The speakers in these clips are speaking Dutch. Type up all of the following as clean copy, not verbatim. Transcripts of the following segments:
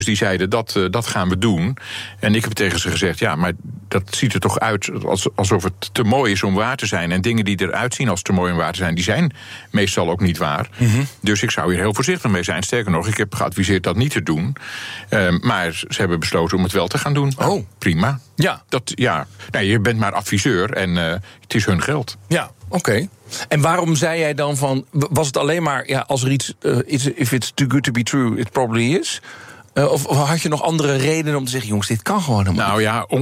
die zeiden, dat gaan we doen. En ik heb tegen ze gezegd, ja, maar dat ziet er toch uit alsof het te mooi is om waar te zijn. En dingen die eruit zien als te mooi om waar te zijn, die zijn meestal ook niet waar. Mm-hmm. Dus ik zou hier heel voorzichtig mee zijn. Sterker nog, ik heb geadviseerd dat niet te doen. Maar ze hebben besloten om het wel te gaan doen. Oh. Nou, prima. Ja. Nee, je bent maar adviseur en het is hun geld. Ja, oké. En waarom zei jij dan van, was het alleen maar, als er iets, if it's too good to be true, it probably is? Of had je nog andere redenen om te zeggen, jongens, dit kan gewoon helemaal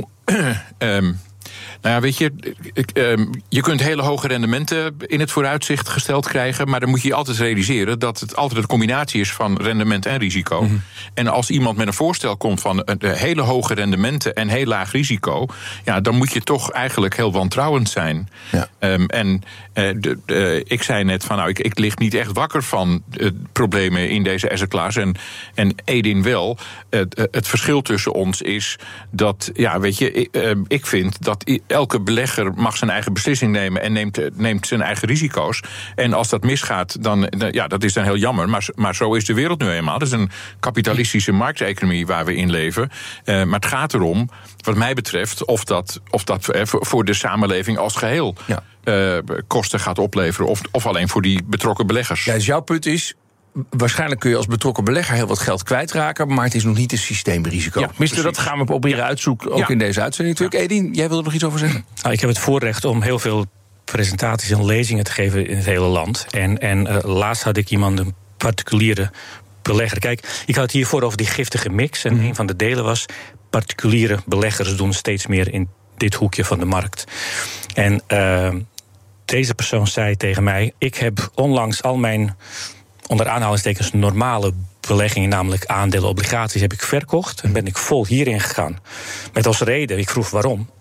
weet je, je kunt hele hoge rendementen in het vooruitzicht gesteld krijgen, maar dan moet je altijd realiseren dat het altijd een combinatie is van rendement en risico. Mm-hmm. En als iemand met een voorstel komt van hele hoge rendementen en heel laag risico, ja, dan moet je toch eigenlijk heel wantrouwend zijn. Ja. Ik zei net van, ik lig niet echt wakker van problemen in deze asset class. En Edin wel. Het verschil tussen ons is dat, ja, weet je, ik vind dat elke belegger mag zijn eigen beslissing nemen en neemt zijn eigen risico's. En als dat misgaat, dan dat is dan heel jammer. Maar zo is de wereld nu eenmaal. Dat is een kapitalistische markteconomie waar we in leven. Maar het gaat erom, wat mij betreft, of dat voor de samenleving als geheel kosten gaat opleveren. Of alleen voor die betrokken beleggers. Ja, dus jouw punt is, waarschijnlijk kun je als betrokken belegger heel wat geld kwijtraken, maar het is nog niet een systeemrisico. Ja, dat gaan we proberen uitzoeken, ook in deze uitzending natuurlijk. Edin, jij wilde er nog iets over zeggen? Ik heb het voorrecht om heel veel presentaties en lezingen te geven in het hele land. En laatst had ik iemand, een particuliere belegger. Kijk, ik had het hiervoor over die giftige mix. En een van de delen was, particuliere beleggers doen steeds meer in dit hoekje van de markt. En deze persoon zei tegen mij, ik heb onlangs al mijn, onder aanhalingstekens, normale beleggingen, namelijk aandelen, obligaties, heb ik verkocht en ben ik vol hierin gegaan. Met als reden, ik vroeg waarom.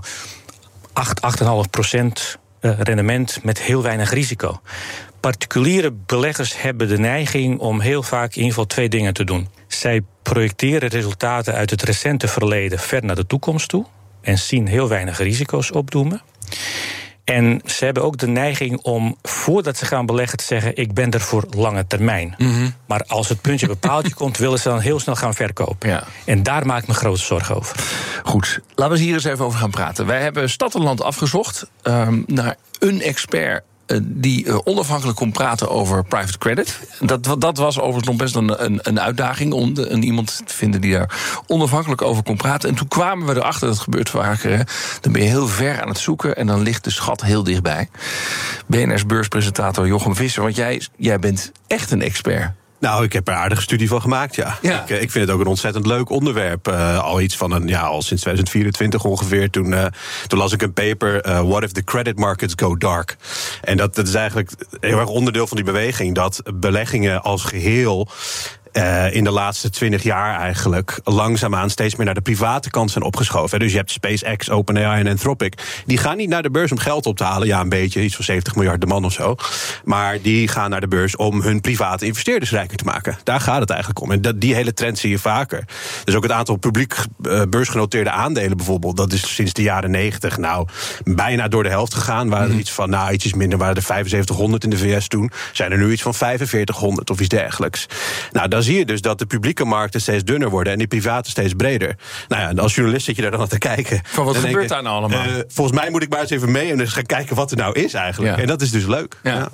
8,5% rendement met heel weinig risico. Particuliere beleggers hebben de neiging om heel vaak in ieder geval 2 dingen te doen. Zij projecteren resultaten uit het recente verleden ver naar de toekomst toe en zien heel weinig risico's opdoemen. En ze hebben ook de neiging om, voordat ze gaan beleggen, te zeggen, ik ben er voor lange termijn. Mm-hmm. Maar als het puntje bepaaldje komt, willen ze dan heel snel gaan verkopen. Ja. En daar maak ik me grote zorgen over. Goed, laten we hier eens even over gaan praten. Wij hebben Stad en Land afgezocht naar een expert die onafhankelijk kon praten over private credit. Dat was overigens nog best een uitdaging om iemand te vinden die daar onafhankelijk over kon praten. En toen kwamen we erachter, dat gebeurt vaker, hè. Dan ben je heel ver aan het zoeken en dan ligt de schat heel dichtbij. BNR's beurspresentator Jochem Visser, want jij bent echt een expert. Nou, ik heb er een aardige studie van gemaakt, ja. Ik vind het ook een ontzettend leuk onderwerp. Al iets van al sinds 2024 ongeveer. Toen las ik een paper, What if the credit markets go dark? En dat is eigenlijk heel erg onderdeel van die beweging, dat beleggingen als geheel in de laatste 20 jaar eigenlijk langzaamaan steeds meer naar de private kant zijn opgeschoven. Dus je hebt SpaceX, OpenAI en Anthropic. Die gaan niet naar de beurs om geld op te halen. Ja, een beetje, iets van 70 miljard de man of zo. Maar die gaan naar de beurs om hun private investeerders rijker te maken. Daar gaat het eigenlijk om. En die hele trend zie je vaker. Dus ook het aantal publiek beursgenoteerde aandelen bijvoorbeeld, dat is sinds de jaren 90 bijna door de helft gegaan. Waren er iets van, ietsjes minder, waren er 7500 in de VS toen. Zijn er nu iets van 4500 of iets dergelijks. Dan zie je dus dat de publieke markten steeds dunner worden en die private steeds breder. Als journalist zit je daar dan aan te kijken. Van wat gebeurt daar nou allemaal? Volgens mij moet ik maar eens even mee en eens gaan kijken wat er nou is eigenlijk. Ja. En dat is dus leuk.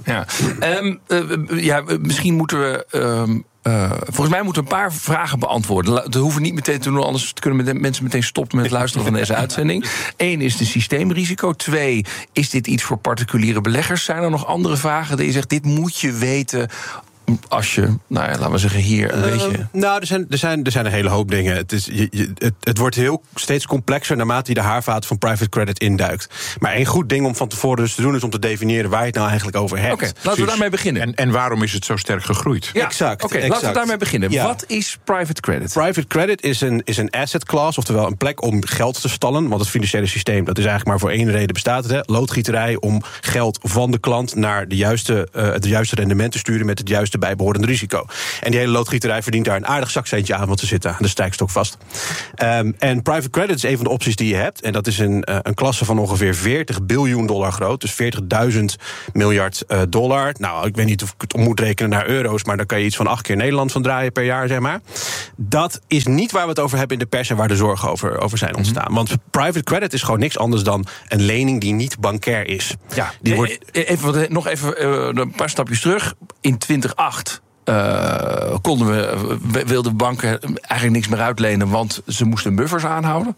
Misschien moeten we volgens mij moeten we een paar vragen beantwoorden. Dat hoeven we niet meteen te doen, anders kunnen mensen meteen stoppen met luisteren van deze uitzending. 1 is de systeemrisico. 2, is dit iets voor particuliere beleggers? Zijn er nog andere vragen dat je zegt, dit moet je weten als je, laten we zeggen, hier een beetje... Er zijn een hele hoop dingen. Het wordt steeds complexer naarmate je de haarvaten van private credit induikt. Maar één goed ding om van tevoren dus te doen is om te definiëren waar je het nou eigenlijk over hebt. Oké, laten we daarmee beginnen. En waarom is het zo sterk gegroeid? Ja, exact. Laten we daarmee beginnen. Ja. Wat is private credit? Private credit is een asset class, oftewel een plek om geld te stallen. Want het financiële systeem, dat is eigenlijk maar voor één reden bestaat het. Hè? Loodgieterij om geld van de klant naar het juiste rendement te sturen met het juiste de bijbehorende risico. En die hele loodgieterij verdient daar een aardig zakcentje aan, want ze zitten aan de strijkstok vast. En private credit is een van de opties die je hebt. En dat is een klasse van ongeveer $40 biljoen groot. Dus 40.000 miljard dollar. Nou, ik weet niet of ik het om moet rekenen naar euro's, maar dan kan je iets van 8 keer Nederland van draaien per jaar, zeg maar. Dat is niet waar we het over hebben in de pers en waar de zorgen over zijn ontstaan. Want private credit is gewoon niks anders dan een lening die niet bankair is. Ja, nog even een paar stapjes terug. In 2008 wilden banken eigenlijk niks meer uitlenen, want ze moesten buffers aanhouden?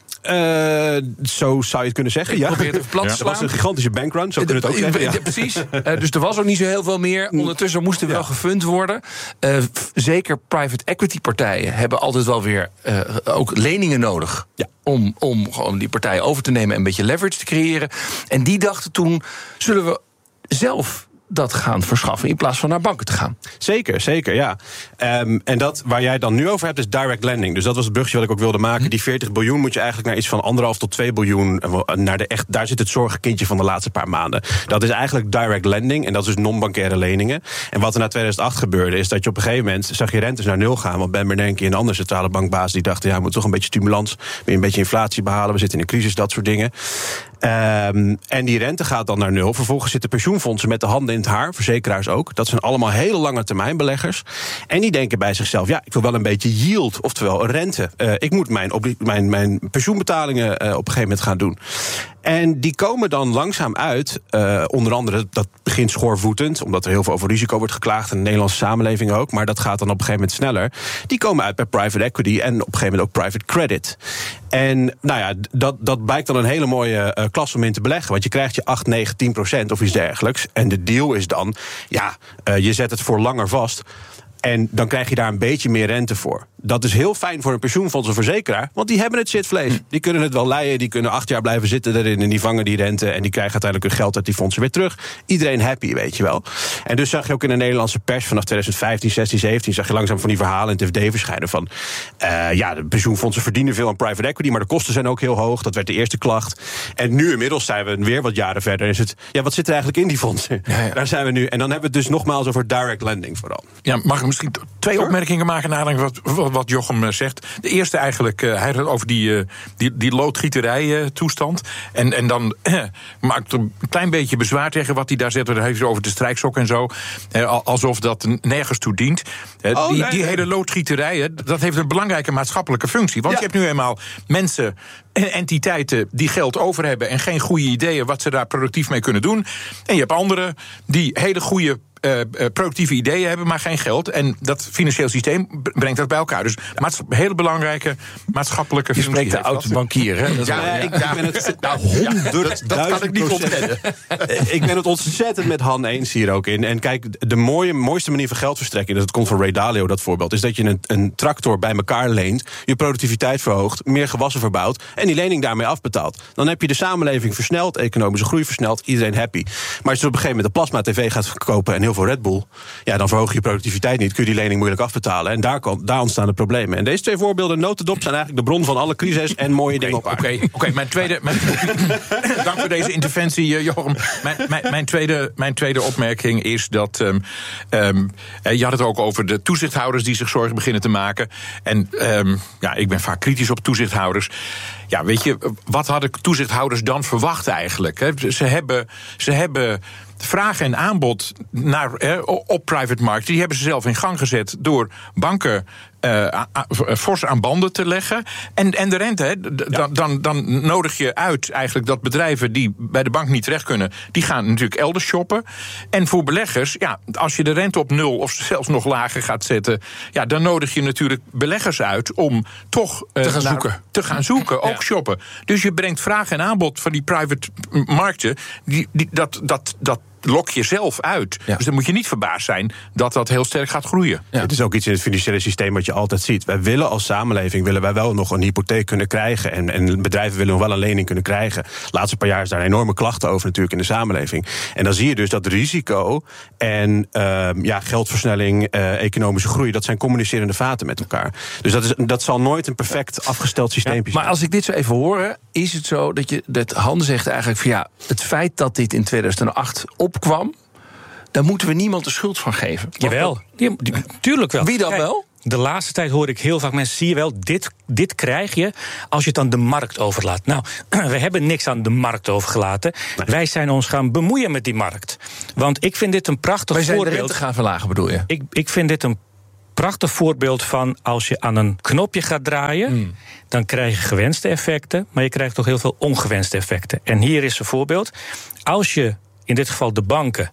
Zo zou je het kunnen zeggen, ja. Probeer het even plat te slaan. Dat was een gigantische bankrun, zo kunnen we het ook zeggen. Ja. Precies. Dus er was ook niet zo heel veel meer. Ondertussen moesten wel gefund worden. Zeker private equity partijen hebben altijd wel weer ook leningen nodig. Ja. Om gewoon die partijen over te nemen en een beetje leverage te creëren. En die dachten toen, zullen we zelf dat gaan verschaffen in plaats van naar banken te gaan. Zeker, ja. En dat waar jij dan nu over hebt is direct lending. Dus dat was het bruggetje wat ik ook wilde maken. Die 40 biljoen moet je eigenlijk naar iets van 1,5 tot 2 biljoen... naar daar zit het zorgenkindje van de laatste paar maanden. Dat is eigenlijk direct lending en dat is dus non-bankaire leningen. En wat er na 2008 gebeurde is dat je op een gegeven moment zag je rentes naar 0 gaan. Want Ben Bernanke en andere centrale bankbaas die dachten, ja, we moeten toch een beetje stimulans, weer een beetje inflatie behalen. We zitten in een crisis, dat soort dingen. En die rente gaat dan naar 0. Vervolgens zitten pensioenfondsen met de handen in het haar, verzekeraars ook. Dat zijn allemaal hele lange termijn beleggers. En die denken bij zichzelf, ja, ik wil wel een beetje yield, oftewel een rente. Ik moet mijn pensioenbetalingen op een gegeven moment gaan doen. En die komen dan langzaam uit, onder andere, dat begint schoorvoetend, omdat er heel veel over risico wordt geklaagd, in de Nederlandse samenleving ook, maar dat gaat dan op een gegeven moment sneller. Die komen uit bij private equity en op een gegeven moment ook private credit. En nou ja, dat blijkt dan een hele mooie klas om in te beleggen, want je krijgt je 8, 9, 10% of iets dergelijks. En de deal is dan, je zet het voor langer vast. En dan krijg je daar een beetje meer rente voor. Dat is heel fijn voor een pensioenfonds of verzekeraar, want die hebben het zitvlees. Die kunnen het wel leiden, die kunnen 8 jaar blijven zitten erin en die vangen die rente en die krijgen uiteindelijk hun geld uit die fondsen weer terug. Iedereen happy, weet je wel. En dus zag je ook in de Nederlandse pers vanaf 2015, 16, 17... zag je langzaam van die verhalen in het FD verschijnen van de pensioenfondsen verdienen veel aan private equity, maar de kosten zijn ook heel hoog. Dat werd de eerste klacht. En nu inmiddels zijn we weer wat jaren verder. Is het, wat zit er eigenlijk in die fondsen? Ja. Daar zijn we nu. En dan hebben we het dus nogmaals over direct lending vooral. Ja, mag ik misschien 2 opmerkingen maken naar aanleiding wat Jochem zegt. De eerste eigenlijk, hij had het over die loodgieterij toestand. En dan maakt er een klein beetje bezwaar tegen wat hij daar zet. Hij heeft over de strijkstok en zo. Alsof dat nergens toe dient. Die hele loodgieterij, dat heeft een belangrijke maatschappelijke functie. Want je hebt nu eenmaal mensen en entiteiten die geld over hebben en geen goede ideeën wat ze daar productief mee kunnen doen. En je hebt anderen die hele goede productieve ideeën hebben, maar geen geld. En dat financieel systeem brengt dat bij elkaar. Dus hele belangrijke maatschappelijke functie. Je spreekt de oud-bankier, hè? Ik ben het 100.000%. Dat kan ik niet ontkennen. Ik ben het ontzettend met Han eens hier ook in. En kijk, de mooiste manier van geldverstrekking, dat komt van Ray Dalio, dat voorbeeld, is dat je een tractor bij elkaar leent, je productiviteit verhoogt, meer gewassen verbouwt en die lening daarmee afbetaalt. Dan heb je de samenleving versneld, economische groei versneld, iedereen happy. Maar als je op een gegeven moment de plasma-tv gaat verkopen en heel veel Red Bull, dan verhoog je productiviteit niet, kun je die lening moeilijk afbetalen. En daar ontstaan de problemen. En deze 2 voorbeelden, notendop, zijn eigenlijk de bron van alle crises en mooie dingen op aarde. Oké, mijn tweede... dank voor deze interventie, Jochem. Mijn tweede opmerking is dat je had het ook over de toezichthouders die zich zorgen beginnen te maken. En ik ben vaak kritisch op toezichthouders. Ja, weet je, wat hadden toezichthouders dan verwacht eigenlijk? Hè? Ze hebben vraag en aanbod op private markets, die hebben ze zelf in gang gezet door banken fors aan banden te leggen. En de rente, dan nodig je uit eigenlijk dat bedrijven die bij de bank niet terecht kunnen, die gaan natuurlijk elders shoppen. En voor beleggers, als je de rente op 0 of zelfs nog lager gaat zetten, dan nodig je natuurlijk beleggers uit om toch te gaan zoeken, ook shoppen. Dus je brengt vraag en aanbod van die private markten, dat lok je zelf uit. Ja. Dus dan moet je niet verbaasd zijn dat heel sterk gaat groeien. Ja. Het is ook iets in het financiële systeem wat je altijd ziet. Wij willen als samenleving wel nog een hypotheek kunnen krijgen. En bedrijven willen nog wel een lening kunnen krijgen. De laatste paar jaar is daar enorme klachten over natuurlijk in de samenleving. En dan zie je dus dat risico en geldversnelling, economische groei, dat zijn communicerende vaten met elkaar. Dus dat zal nooit een perfect afgesteld systeem zijn. Maar als ik dit zo even hoor, is het zo dat Han zegt eigenlijk van het feit dat dit in 2008 opkwam, daar moeten we niemand de schuld van geven. Jawel, tuurlijk wel. Wie dan wel? De laatste tijd hoor ik heel vaak mensen, zie je wel, dit krijg je als je het aan de markt overlaat. Nou, we hebben niks aan de markt overgelaten. Nee. Wij zijn ons gaan bemoeien met die markt. Want ik vind dit een prachtig voorbeeld. Wij zijn de rente gaan verlagen, bedoel je? Ik vind dit een prachtig voorbeeld van als je aan een knopje gaat draaien, dan krijg je gewenste effecten, maar je krijgt toch heel veel ongewenste effecten. En hier is een voorbeeld. Als je in dit geval de banken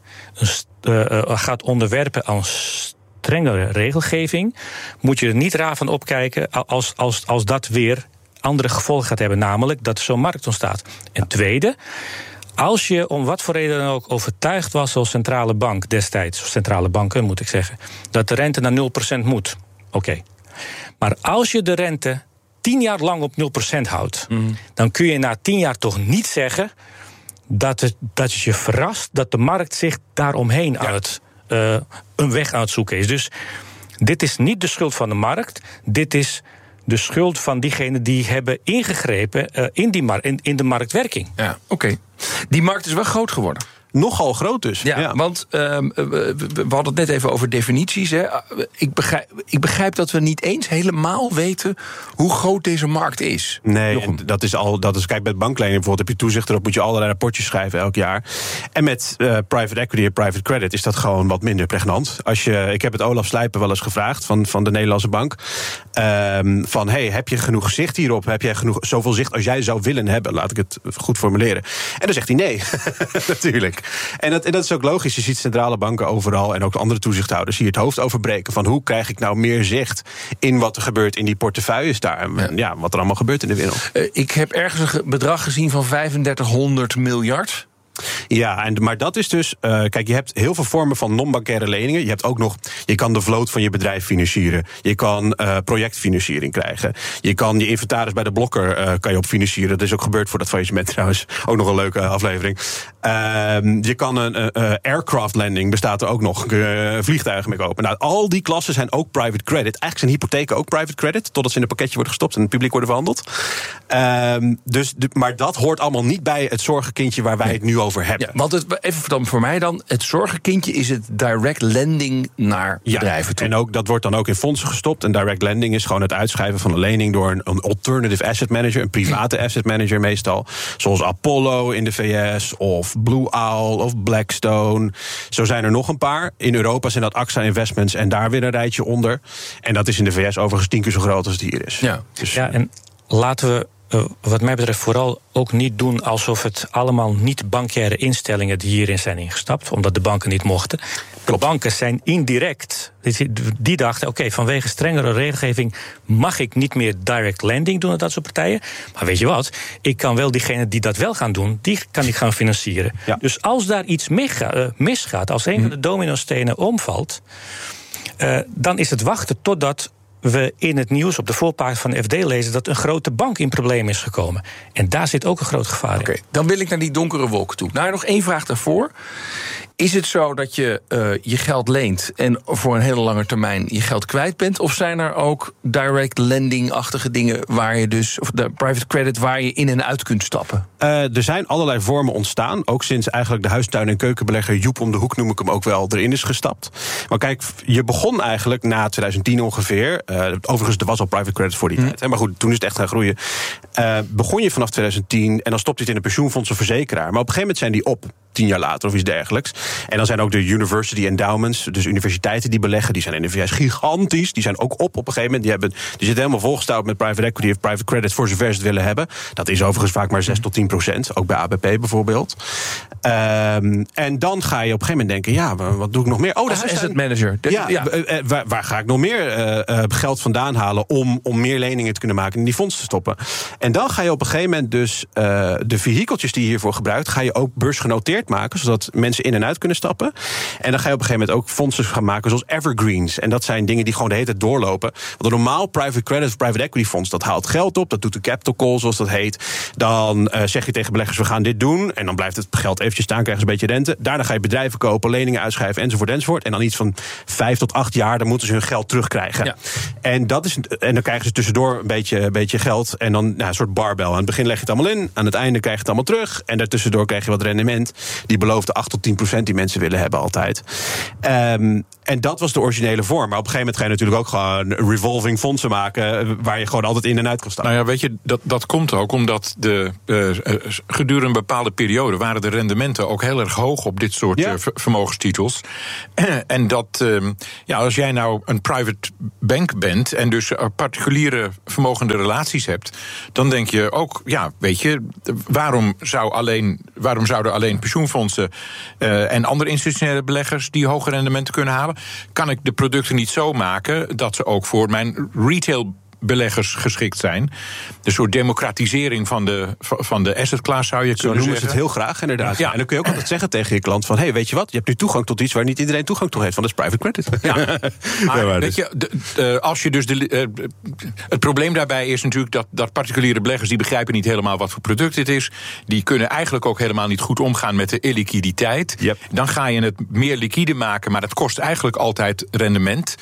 gaat onderwerpen aan strengere regelgeving, moet je er niet raar van opkijken als dat weer andere gevolgen gaat hebben, namelijk dat er zo'n markt ontstaat. En tweede, als je om wat voor reden dan ook overtuigd was als centrale bank destijds, of centrale banken moet ik zeggen, dat de rente naar 0% moet, oké. Maar als je de rente 10 jaar lang op 0% houdt, dan kun je na 10 jaar toch niet zeggen dat het je verrast dat de markt zich daaromheen een weg aan het zoeken is. Dus dit is niet de schuld van de markt, dit is de schuld van diegenen die hebben ingegrepen in de marktwerking. Ja, oké. Die markt is wel groot geworden. Nogal groot dus. Ja. Want we hadden het net even over definities. Hè. Ik begrijp dat we niet eens helemaal weten hoe groot deze markt is. Nee, dat is kijk, met banklening bijvoorbeeld heb je toezicht erop, moet je allerlei rapportjes schrijven elk jaar. En met private equity en private credit is dat gewoon wat minder pregnant. Ik heb het Olaf Slijpen wel eens gevraagd van de Nederlandse Bank. Van heb je genoeg zicht hierop? Heb jij zoveel zicht als jij zou willen hebben? Laat ik het goed formuleren. En dan zegt hij nee, natuurlijk. En dat is ook logisch. Je ziet centrale banken overal en ook de andere toezichthouders hier het hoofd overbreken van hoe krijg ik nou meer zicht in wat er gebeurt in die portefeuilles daar. En wat er allemaal gebeurt in de wereld. Ik heb ergens een bedrag gezien van 3500 miljard. Ja, maar dat is dus, kijk, je hebt heel veel vormen van non-bankaire leningen. Je hebt ook nog, je kan de vloot van je bedrijf financieren. Je kan projectfinanciering krijgen. Je kan je inventaris bij de blokker kan je op financieren. Dat is ook gebeurd voor dat faillissement trouwens. Ook nog een leuke aflevering. Je kan een aircraft lending, bestaat er ook nog. Vliegtuigen mee kopen. Nou, al die klassen zijn ook private credit. Eigenlijk zijn hypotheken ook private credit, totdat ze in een pakketje worden gestopt en in het publiek worden verhandeld. Maar dat hoort allemaal niet bij het zorgenkindje waar wij het nu over hebben. Ja, want even voor mij dan, het zorgenkindje is het direct lending naar bedrijven toe. En ook, dat wordt dan ook in fondsen gestopt. En direct lending is gewoon het uitschrijven van een lening door een alternative asset manager, een private asset manager meestal. Zoals Apollo in de VS of Blue Owl of Blackstone. Zo zijn er nog een paar. In Europa zijn dat AXA Investments en daar weer een rijtje onder. En dat is in de VS overigens 10 keer zo groot als het hier is. Ja, en laten we wat mij betreft vooral ook niet doen alsof het allemaal niet-bankaire instellingen die hierin zijn ingestapt, omdat de banken niet mochten. De banken zijn indirect. Die dachten, oké, vanwege strengere regelgeving mag ik niet meer direct lending doen aan dat soort partijen. Maar weet je wat, ik kan wel diegenen die dat wel gaan doen, die kan ik gaan financieren. Ja. Dus als daar iets misgaat, als een van de dominostenen omvalt, dan is het wachten totdat we in het nieuws op de voorpagina van de FD lezen dat een grote bank in problemen is gekomen. En daar zit ook een groot gevaar in. Oké, dan wil ik naar die donkere wolken toe. Nou, nog één vraag daarvoor. Is het zo dat je je geld leent en voor een hele lange termijn je geld kwijt bent? Of zijn er ook direct lending-achtige dingen waar je dus, of de private credit waar je in en uit kunt stappen? Er zijn allerlei vormen ontstaan. Ook sinds eigenlijk de huistuin- en keukenbelegger Joep om de hoek, noem ik hem ook wel, erin is gestapt. Maar kijk, je begon eigenlijk na 2010 ongeveer. Overigens, er was al private credit voor die tijd. Hè, maar goed, toen is het echt gaan groeien. Begon je vanaf 2010 en dan stopt je het in een pensioenfonds of verzekeraar. Maar op een gegeven moment zijn die op. 10 jaar later of iets dergelijks. En dan zijn ook de university endowments, dus universiteiten die beleggen, die zijn in de VS gigantisch. Die zijn ook op een gegeven moment. Die zitten helemaal volgestouwd met private equity of private credit voor zover ze het willen hebben. Dat is overigens vaak maar 6 tot 10%, ook bij ABP bijvoorbeeld. En dan ga je op een gegeven moment denken, ja, wat doe ik nog meer? Oh, de asset manager. Waar ga ik nog meer geld vandaan halen om meer leningen te kunnen maken en in die fonds te stoppen? En dan ga je op een gegeven moment dus de vehikeltjes die je hiervoor gebruikt, ga je ook beursgenoteerd maken, zodat mensen in en uit kunnen stappen. En dan ga je op een gegeven moment ook fondsen gaan maken zoals evergreens. En dat zijn dingen die gewoon de hele tijd doorlopen. Want een normaal private credit of private equity fonds, dat haalt geld op, dat doet de capital call, zoals dat heet. Dan zeg je tegen beleggers, we gaan dit doen. En dan blijft het geld eventjes staan, krijgen ze een beetje rente. Daarna ga je bedrijven kopen, leningen uitschrijven, enzovoort. En dan iets van 5 tot 8 jaar, dan moeten ze hun geld terugkrijgen. Ja. En dan krijgen ze tussendoor een beetje geld. En dan een soort barbell. Aan het begin leg je het allemaal in, aan het einde krijg je het allemaal terug. En daartussendoor krijg je wat rendement. die beloofde 8-10% die mensen willen hebben altijd. En dat was de originele vorm. Maar op een gegeven moment ga je natuurlijk ook gewoon revolving fondsen maken, waar je gewoon altijd in en uit kan staan. Nou ja, weet je, dat komt ook omdat gedurende een bepaalde periode waren de rendementen ook heel erg hoog op dit soort vermogenstitels. En dat, als jij nou een private bank bent en dus particuliere vermogende relaties hebt, dan denk je ook, weet je, waarom zouden alleen pensioenfondsen en andere institutionele beleggers die hoge rendementen kunnen halen? Kan ik de producten niet zo maken dat ze ook voor mijn retail beleggers geschikt zijn? De soort democratisering van de asset class zou je kunnen zeggen. Zo noemen ze het heel graag, inderdaad. Ja. En dan kun je ook altijd zeggen tegen je klant van, weet je wat, je hebt nu toegang tot iets waar niet iedereen toegang toe heeft, van dat is private credit. Ja. Maar weet je, als je dus het probleem daarbij is natuurlijk dat particuliere beleggers, die begrijpen niet helemaal wat voor product dit is. Die kunnen eigenlijk ook helemaal niet goed omgaan met de illiquiditeit. Yep. Dan ga je het meer liquide maken, maar dat kost eigenlijk altijd rendement.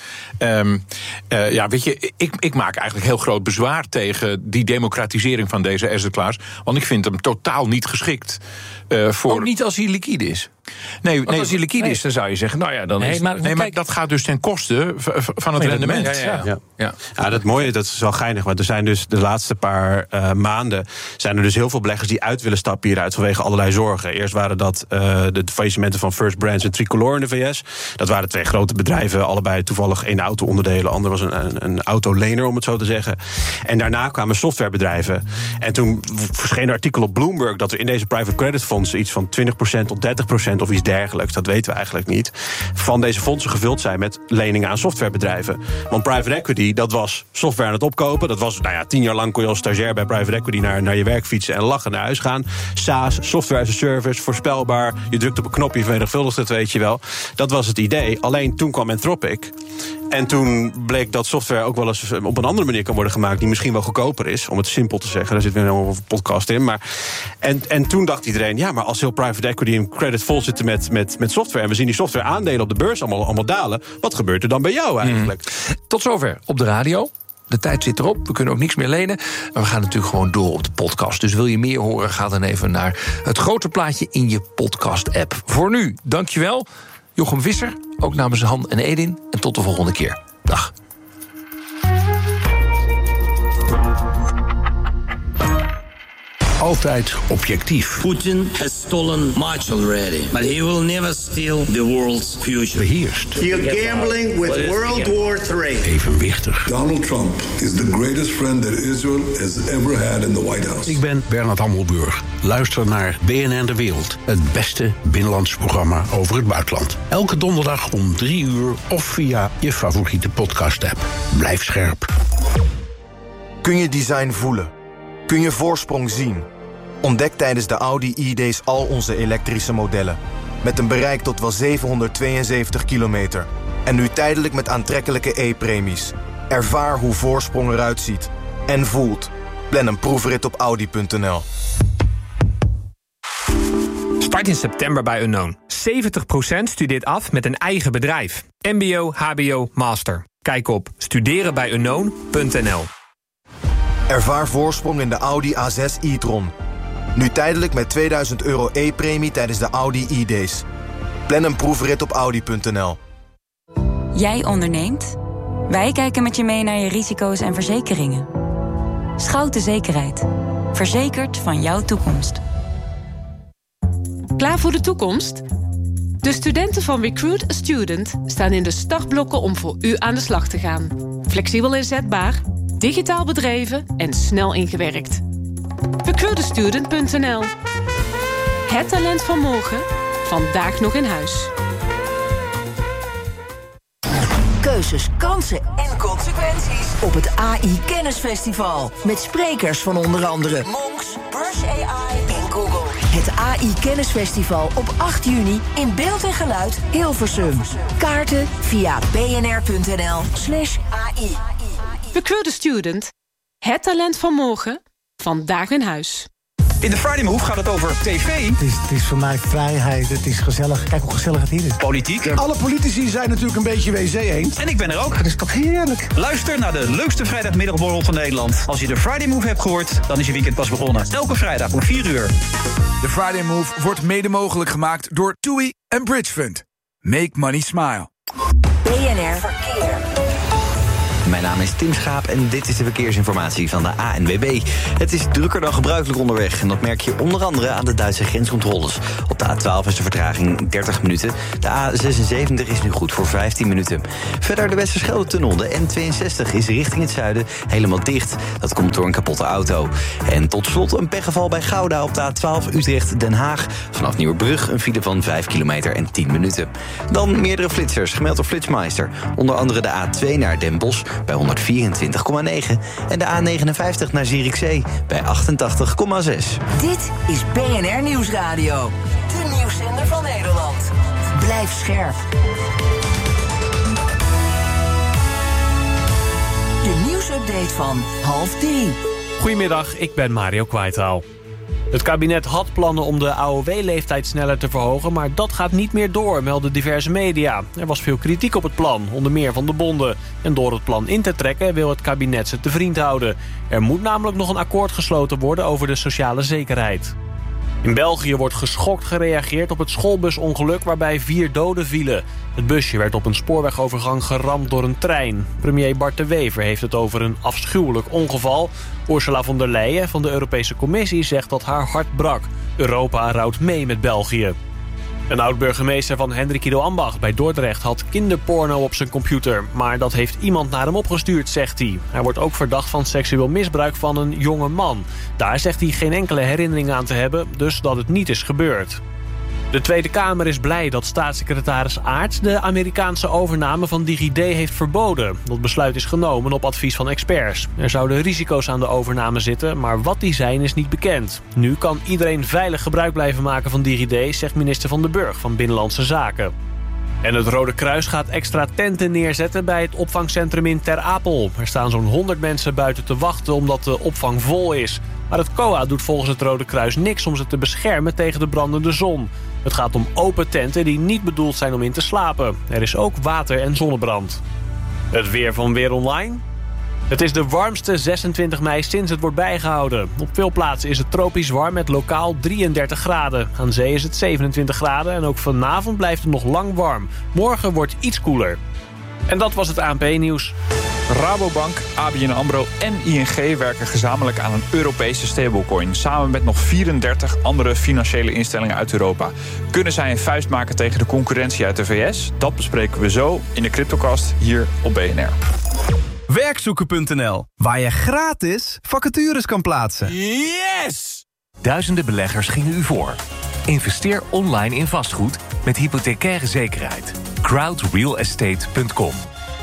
Weet je, ik maak eigenlijk heel groot bezwaar tegen die democratisering van deze asset class, want ik vind hem totaal niet geschikt voor. Ook niet als hij liquide is. Nee, als hij liquide is, dan zou je zeggen, maar dat gaat dus ten koste van het rendement. Ja, dat mooie, dat is wel geinig, want er zijn dus de laatste paar maanden zijn er dus heel veel beleggers die uit willen stappen hieruit vanwege allerlei zorgen. Eerst waren dat de faillissementen van First Brands en Tricolor in de VS. Dat waren 2 grote bedrijven, allebei toevallig 1 auto-onderdelen, ander was een autolener, om het zo te zeggen. En daarna kwamen softwarebedrijven. En toen verscheen een artikel op Bloomberg dat er in deze private credit fondsen iets van 20% tot 30% of iets dergelijks, dat weten we eigenlijk niet, van deze fondsen gevuld zijn met leningen aan softwarebedrijven. Want private equity, dat was software aan het opkopen. Dat was, 10 jaar lang kon je als stagiair bij private equity naar je werk fietsen en lachen naar huis gaan. SaaS, software as a service, voorspelbaar. Je drukt op een knopje, je vermenigvuldigt het, weet je wel. Dat was het idee. Alleen toen kwam Anthropic. En toen bleek dat software ook wel eens op een andere manier kan worden gemaakt, die misschien wel goedkoper is, om het simpel te zeggen. Daar zit weer een podcast in. Maar en toen dacht iedereen, maar als heel private equity en credit vol zitten met software, en we zien die software aandelen op de beurs allemaal dalen, wat gebeurt er dan bij jou eigenlijk? Tot zover op de radio. De tijd zit erop, we kunnen ook niks meer lenen. Maar we gaan natuurlijk gewoon door op de podcast. Dus wil je meer horen, ga dan even naar het grote plaatje in je podcast-app. Voor nu, dankjewel. Jochem Visser, ook namens Han en Edin. En tot de volgende keer. Dag. Altijd objectief. Putin has stolen much already, but he will never steal the world's future. Beheerst. You're gambling with World War III. Evenwichtig. Donald Trump is the greatest friend that Israel has ever had in the White House. Ik ben Bernard Hammelburg. Luister naar BNN De Wereld. Het beste binnenlands programma over het buitenland. Elke donderdag om 3 uur of via je favoriete podcast-app. Blijf scherp. Kun je design voelen? Kun je voorsprong zien? Ontdek tijdens de Audi E-Days al onze elektrische modellen. Met een bereik tot wel 772 kilometer. En nu tijdelijk met aantrekkelijke E-premies. Ervaar hoe voorsprong eruit ziet. En voelt. Plan een proefrit op Audi.nl. Start in september bij Unknown. 70% studeert af met een eigen bedrijf. MBO, HBO, Master. Kijk op studerenbijunknown.nl. Ervaar voorsprong in de Audi A6 e-tron. Nu tijdelijk met €2000 e-premie tijdens de Audi e-Days. Plan een proefrit op Audi.nl. Jij onderneemt? Wij kijken met je mee naar je risico's en verzekeringen. Schouten Zekerheid. Verzekerd van jouw toekomst. Klaar voor de toekomst? De studenten van Recruit a Student staan in de startblokken om voor u aan de slag te gaan. Flexibel inzetbaar, digitaal bedreven en snel ingewerkt. Recruitastudent.nl. Het talent van morgen, vandaag nog in huis. Keuzes, kansen en consequenties op het AI Kennisfestival. Met sprekers van onder andere Monks, Brush AI en Google. Het AI Kennisfestival op 8 juni in beeld en geluid Hilversum. Kaarten via bnr.nl/AI. Recruit a Student. Het talent van morgen, vandaag in huis. In de Friday Move gaat het over tv. Het is voor mij vrijheid, het is gezellig. Kijk hoe gezellig het hier is. Politiek. Alle politici zijn natuurlijk een beetje wc eens. En ik ben er ook. Dat is toch heerlijk. Luister naar de leukste vrijdagmiddagborrel van Nederland. Als je de Friday Move hebt gehoord, dan is je weekend pas begonnen. Elke vrijdag om 4 uur. De Friday Move wordt mede mogelijk gemaakt door TUI en Bridge Fund. Make money smile. BNR Verkeer. Mijn naam is Tim Schaap en dit is de verkeersinformatie van de ANWB. Het is drukker dan gebruikelijk onderweg en dat merk je onder andere aan de Duitse grenscontroles. Op de A12 is de vertraging 30 minuten. De A76 is nu goed voor 15 minuten. Verder de Westerschelde-tunnel, de N62, is richting het zuiden helemaal dicht. Dat komt door een kapotte auto. En tot slot een pechgeval bij Gouda op de A12 Utrecht-Den Haag. Vanaf Nieuwerbrug een file van 5 kilometer en 10 minuten. Dan meerdere flitsers, gemeld door Flitsmeister. Onder andere de A2 naar Den Bosch bij 124,9 en de A59 naar Zierikzee bij 88,6. Dit is BNR Nieuwsradio, de nieuwszender van Nederland. Blijf scherp. De nieuwsupdate van 2:30. Goedemiddag, ik ben Mario Kwaitaal. Het kabinet had plannen om de AOW-leeftijd sneller te verhogen, maar dat gaat niet meer door, melden diverse media. Er was veel kritiek op het plan, onder meer van de bonden. En door het plan in te trekken wil het kabinet ze te vriend houden. Er moet namelijk nog een akkoord gesloten worden over de sociale zekerheid. In België wordt geschokt gereageerd op het schoolbusongeluk waarbij 4 doden vielen. Het busje werd op een spoorwegovergang geramd door een trein. Premier Bart de Wever heeft het over een afschuwelijk ongeval. Ursula von der Leyen van de Europese Commissie zegt dat haar hart brak. Europa rouwt mee met België. Een oud-burgemeester van Hendrikido-Ambacht bij Dordrecht had kinderporno op zijn computer. Maar dat heeft iemand naar hem opgestuurd, zegt hij. Hij wordt ook verdacht van seksueel misbruik van een jonge man. Daar zegt hij geen enkele herinnering aan te hebben, dus dat het niet is gebeurd. De Tweede Kamer is blij dat staatssecretaris Aerts de Amerikaanse overname van DigiD heeft verboden. Dat besluit is genomen op advies van experts. Er zouden risico's aan de overname zitten, maar wat die zijn is niet bekend. Nu kan iedereen veilig gebruik blijven maken van DigiD, zegt minister Van den Burg van Binnenlandse Zaken. En het Rode Kruis gaat extra tenten neerzetten bij het opvangcentrum in Ter Apel. Er staan zo'n 100 mensen buiten te wachten omdat de opvang vol is. Maar het COA doet volgens het Rode Kruis niks om ze te beschermen tegen de brandende zon. Het gaat om open tenten die niet bedoeld zijn om in te slapen. Er is ook water en zonnebrand. Het weer van Weer Online. Het is de warmste 26 mei sinds het wordt bijgehouden. Op veel plaatsen is het tropisch warm met lokaal 33 graden. Aan zee is het 27 graden en ook vanavond blijft het nog lang warm. Morgen wordt iets koeler. En dat was het ANP-nieuws. Rabobank, ABN AMRO en ING werken gezamenlijk aan een Europese stablecoin. Samen met nog 34 andere financiële instellingen uit Europa. Kunnen zij een vuist maken tegen de concurrentie uit de VS? Dat bespreken we zo in de CryptoCast hier op BNR. Werkzoeken.nl, waar je gratis vacatures kan plaatsen. Yes! Duizenden beleggers gingen u voor. Investeer online in vastgoed met hypothecaire zekerheid. crowdrealestate.com.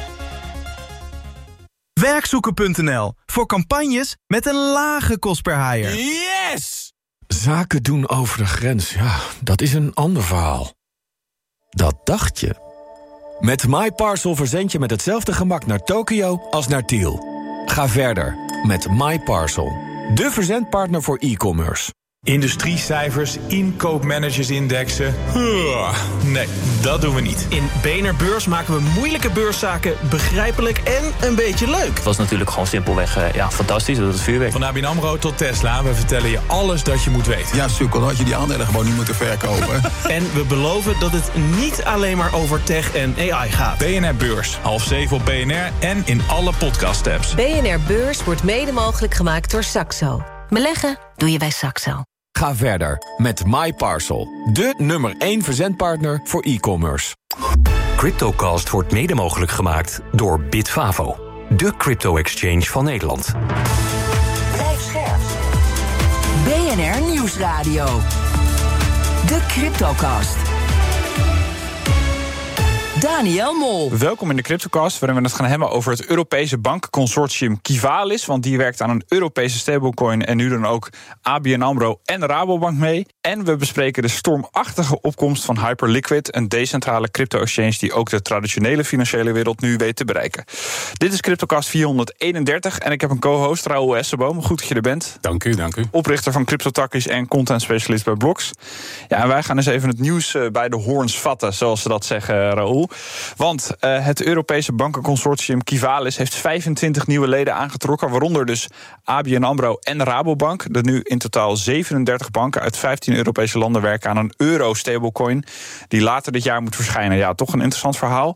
Werkzoeken.nl, voor campagnes met een lage kost per hire. Yes! Zaken doen over de grens, ja, dat is een ander verhaal. Dat dacht je. Met MyParcel verzend je met hetzelfde gemak naar Tokio als naar Tiel. Ga verder met MyParcel, de verzendpartner voor e-commerce. Industriecijfers, inkoopmanagersindexen. Nee, dat doen we niet. In BNR Beurs maken we moeilijke beurszaken begrijpelijk en een beetje leuk. Het was natuurlijk gewoon simpelweg fantastisch, dat het vuurwerk. Van ABN AMRO tot Tesla, we vertellen je alles dat je moet weten. Ja, sukkel, had je die aandelen gewoon niet moeten verkopen. En we beloven dat het niet alleen maar over tech en AI gaat. BNR Beurs, 6:30 op BNR en in alle podcast-apps. BNR Beurs wordt mede mogelijk gemaakt door Saxo. Beleggen doe je bij Saxo. Ga verder met MyParcel, de nummer 1 verzendpartner voor e-commerce. CryptoCast wordt mede mogelijk gemaakt door Bitfavo, de crypto-exchange van Nederland. Blijf scherp. BNR Nieuwsradio. De CryptoCast. Daniel Mol. Welkom in de CryptoCast, waarin we het gaan hebben over het Europese bankenconsortium Qivalis. Want die werkt aan een Europese stablecoin en nu dan ook ABN AMRO en Rabobank mee. En we bespreken de stormachtige opkomst van Hyperliquid, een decentrale crypto-exchange die ook de traditionele financiële wereld nu weet te bereiken. Dit is CryptoCast 431 en ik heb een co-host, Raoul Essenboom. Goed dat je er bent. Dank u. Oprichter van CryptoTakkies en content specialist bij Blocks. Ja, en wij gaan eens even het nieuws bij de hoorns vatten, zoals ze dat zeggen, Raoul. Want het Europese bankenconsortium Qivalis heeft 25 nieuwe leden aangetrokken, waaronder dus ABN AMRO en Rabobank. Er nu in totaal 37 banken uit 15 Europese landen werken aan een euro-stablecoin die later dit jaar moet verschijnen. Ja, toch een interessant verhaal.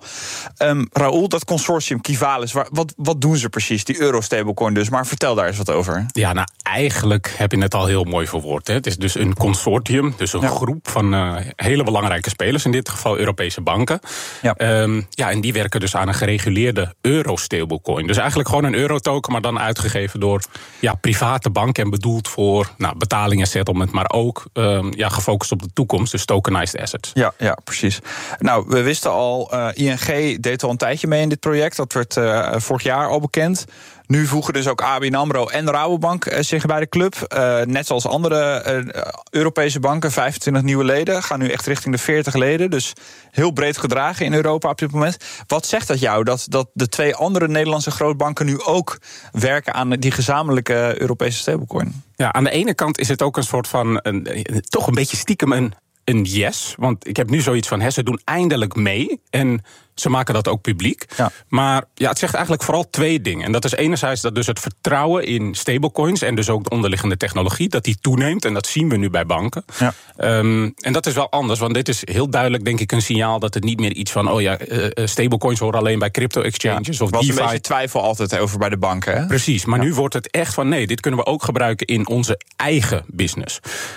Raoul, dat consortium Qivalis, wat doen ze precies? Die euro-stablecoin dus, maar vertel daar eens wat over. Ja, nou eigenlijk heb je het al heel mooi verwoord. Hè. Het is dus een consortium, dus een groep van hele belangrijke spelers, in dit geval Europese banken. Ja. En die werken dus aan een gereguleerde euro-stablecoin. Dus eigenlijk gewoon een euro-token, maar dan uitgegeven door private banken en bedoeld voor betalingen, settlement, maar ook gefocust op de toekomst, dus tokenized assets. Ja, precies. Nou, we wisten al, ING deed al een tijdje mee in dit project. Dat werd vorig jaar al bekend. Nu voegen dus ook ABN AMRO en Rabobank zich bij de club. Net zoals andere Europese banken, 25 nieuwe leden. Gaan nu echt richting de 40 leden. Dus heel breed gedragen in Europa op dit moment. Wat zegt dat jou, dat de twee andere Nederlandse grootbanken nu ook werken aan die gezamenlijke Europese stablecoin? Ja, aan de ene kant is het ook een soort van, toch een beetje stiekem een yes. Want ik heb nu zoiets van, ze doen eindelijk mee. En ze maken dat ook publiek. Ja. Maar het zegt eigenlijk vooral twee dingen. En dat is enerzijds dat dus het vertrouwen in stablecoins en dus ook de onderliggende technologie, dat die toeneemt. En dat zien we nu bij banken. Ja. En dat is wel anders, want dit is heel duidelijk, denk ik, een signaal dat het niet meer iets van, stablecoins horen alleen bij crypto-exchanges. Of was een beetje twijfel altijd over bij de banken, hè? Precies, maar nu wordt het echt van, nee, dit kunnen we ook gebruiken in onze eigen business.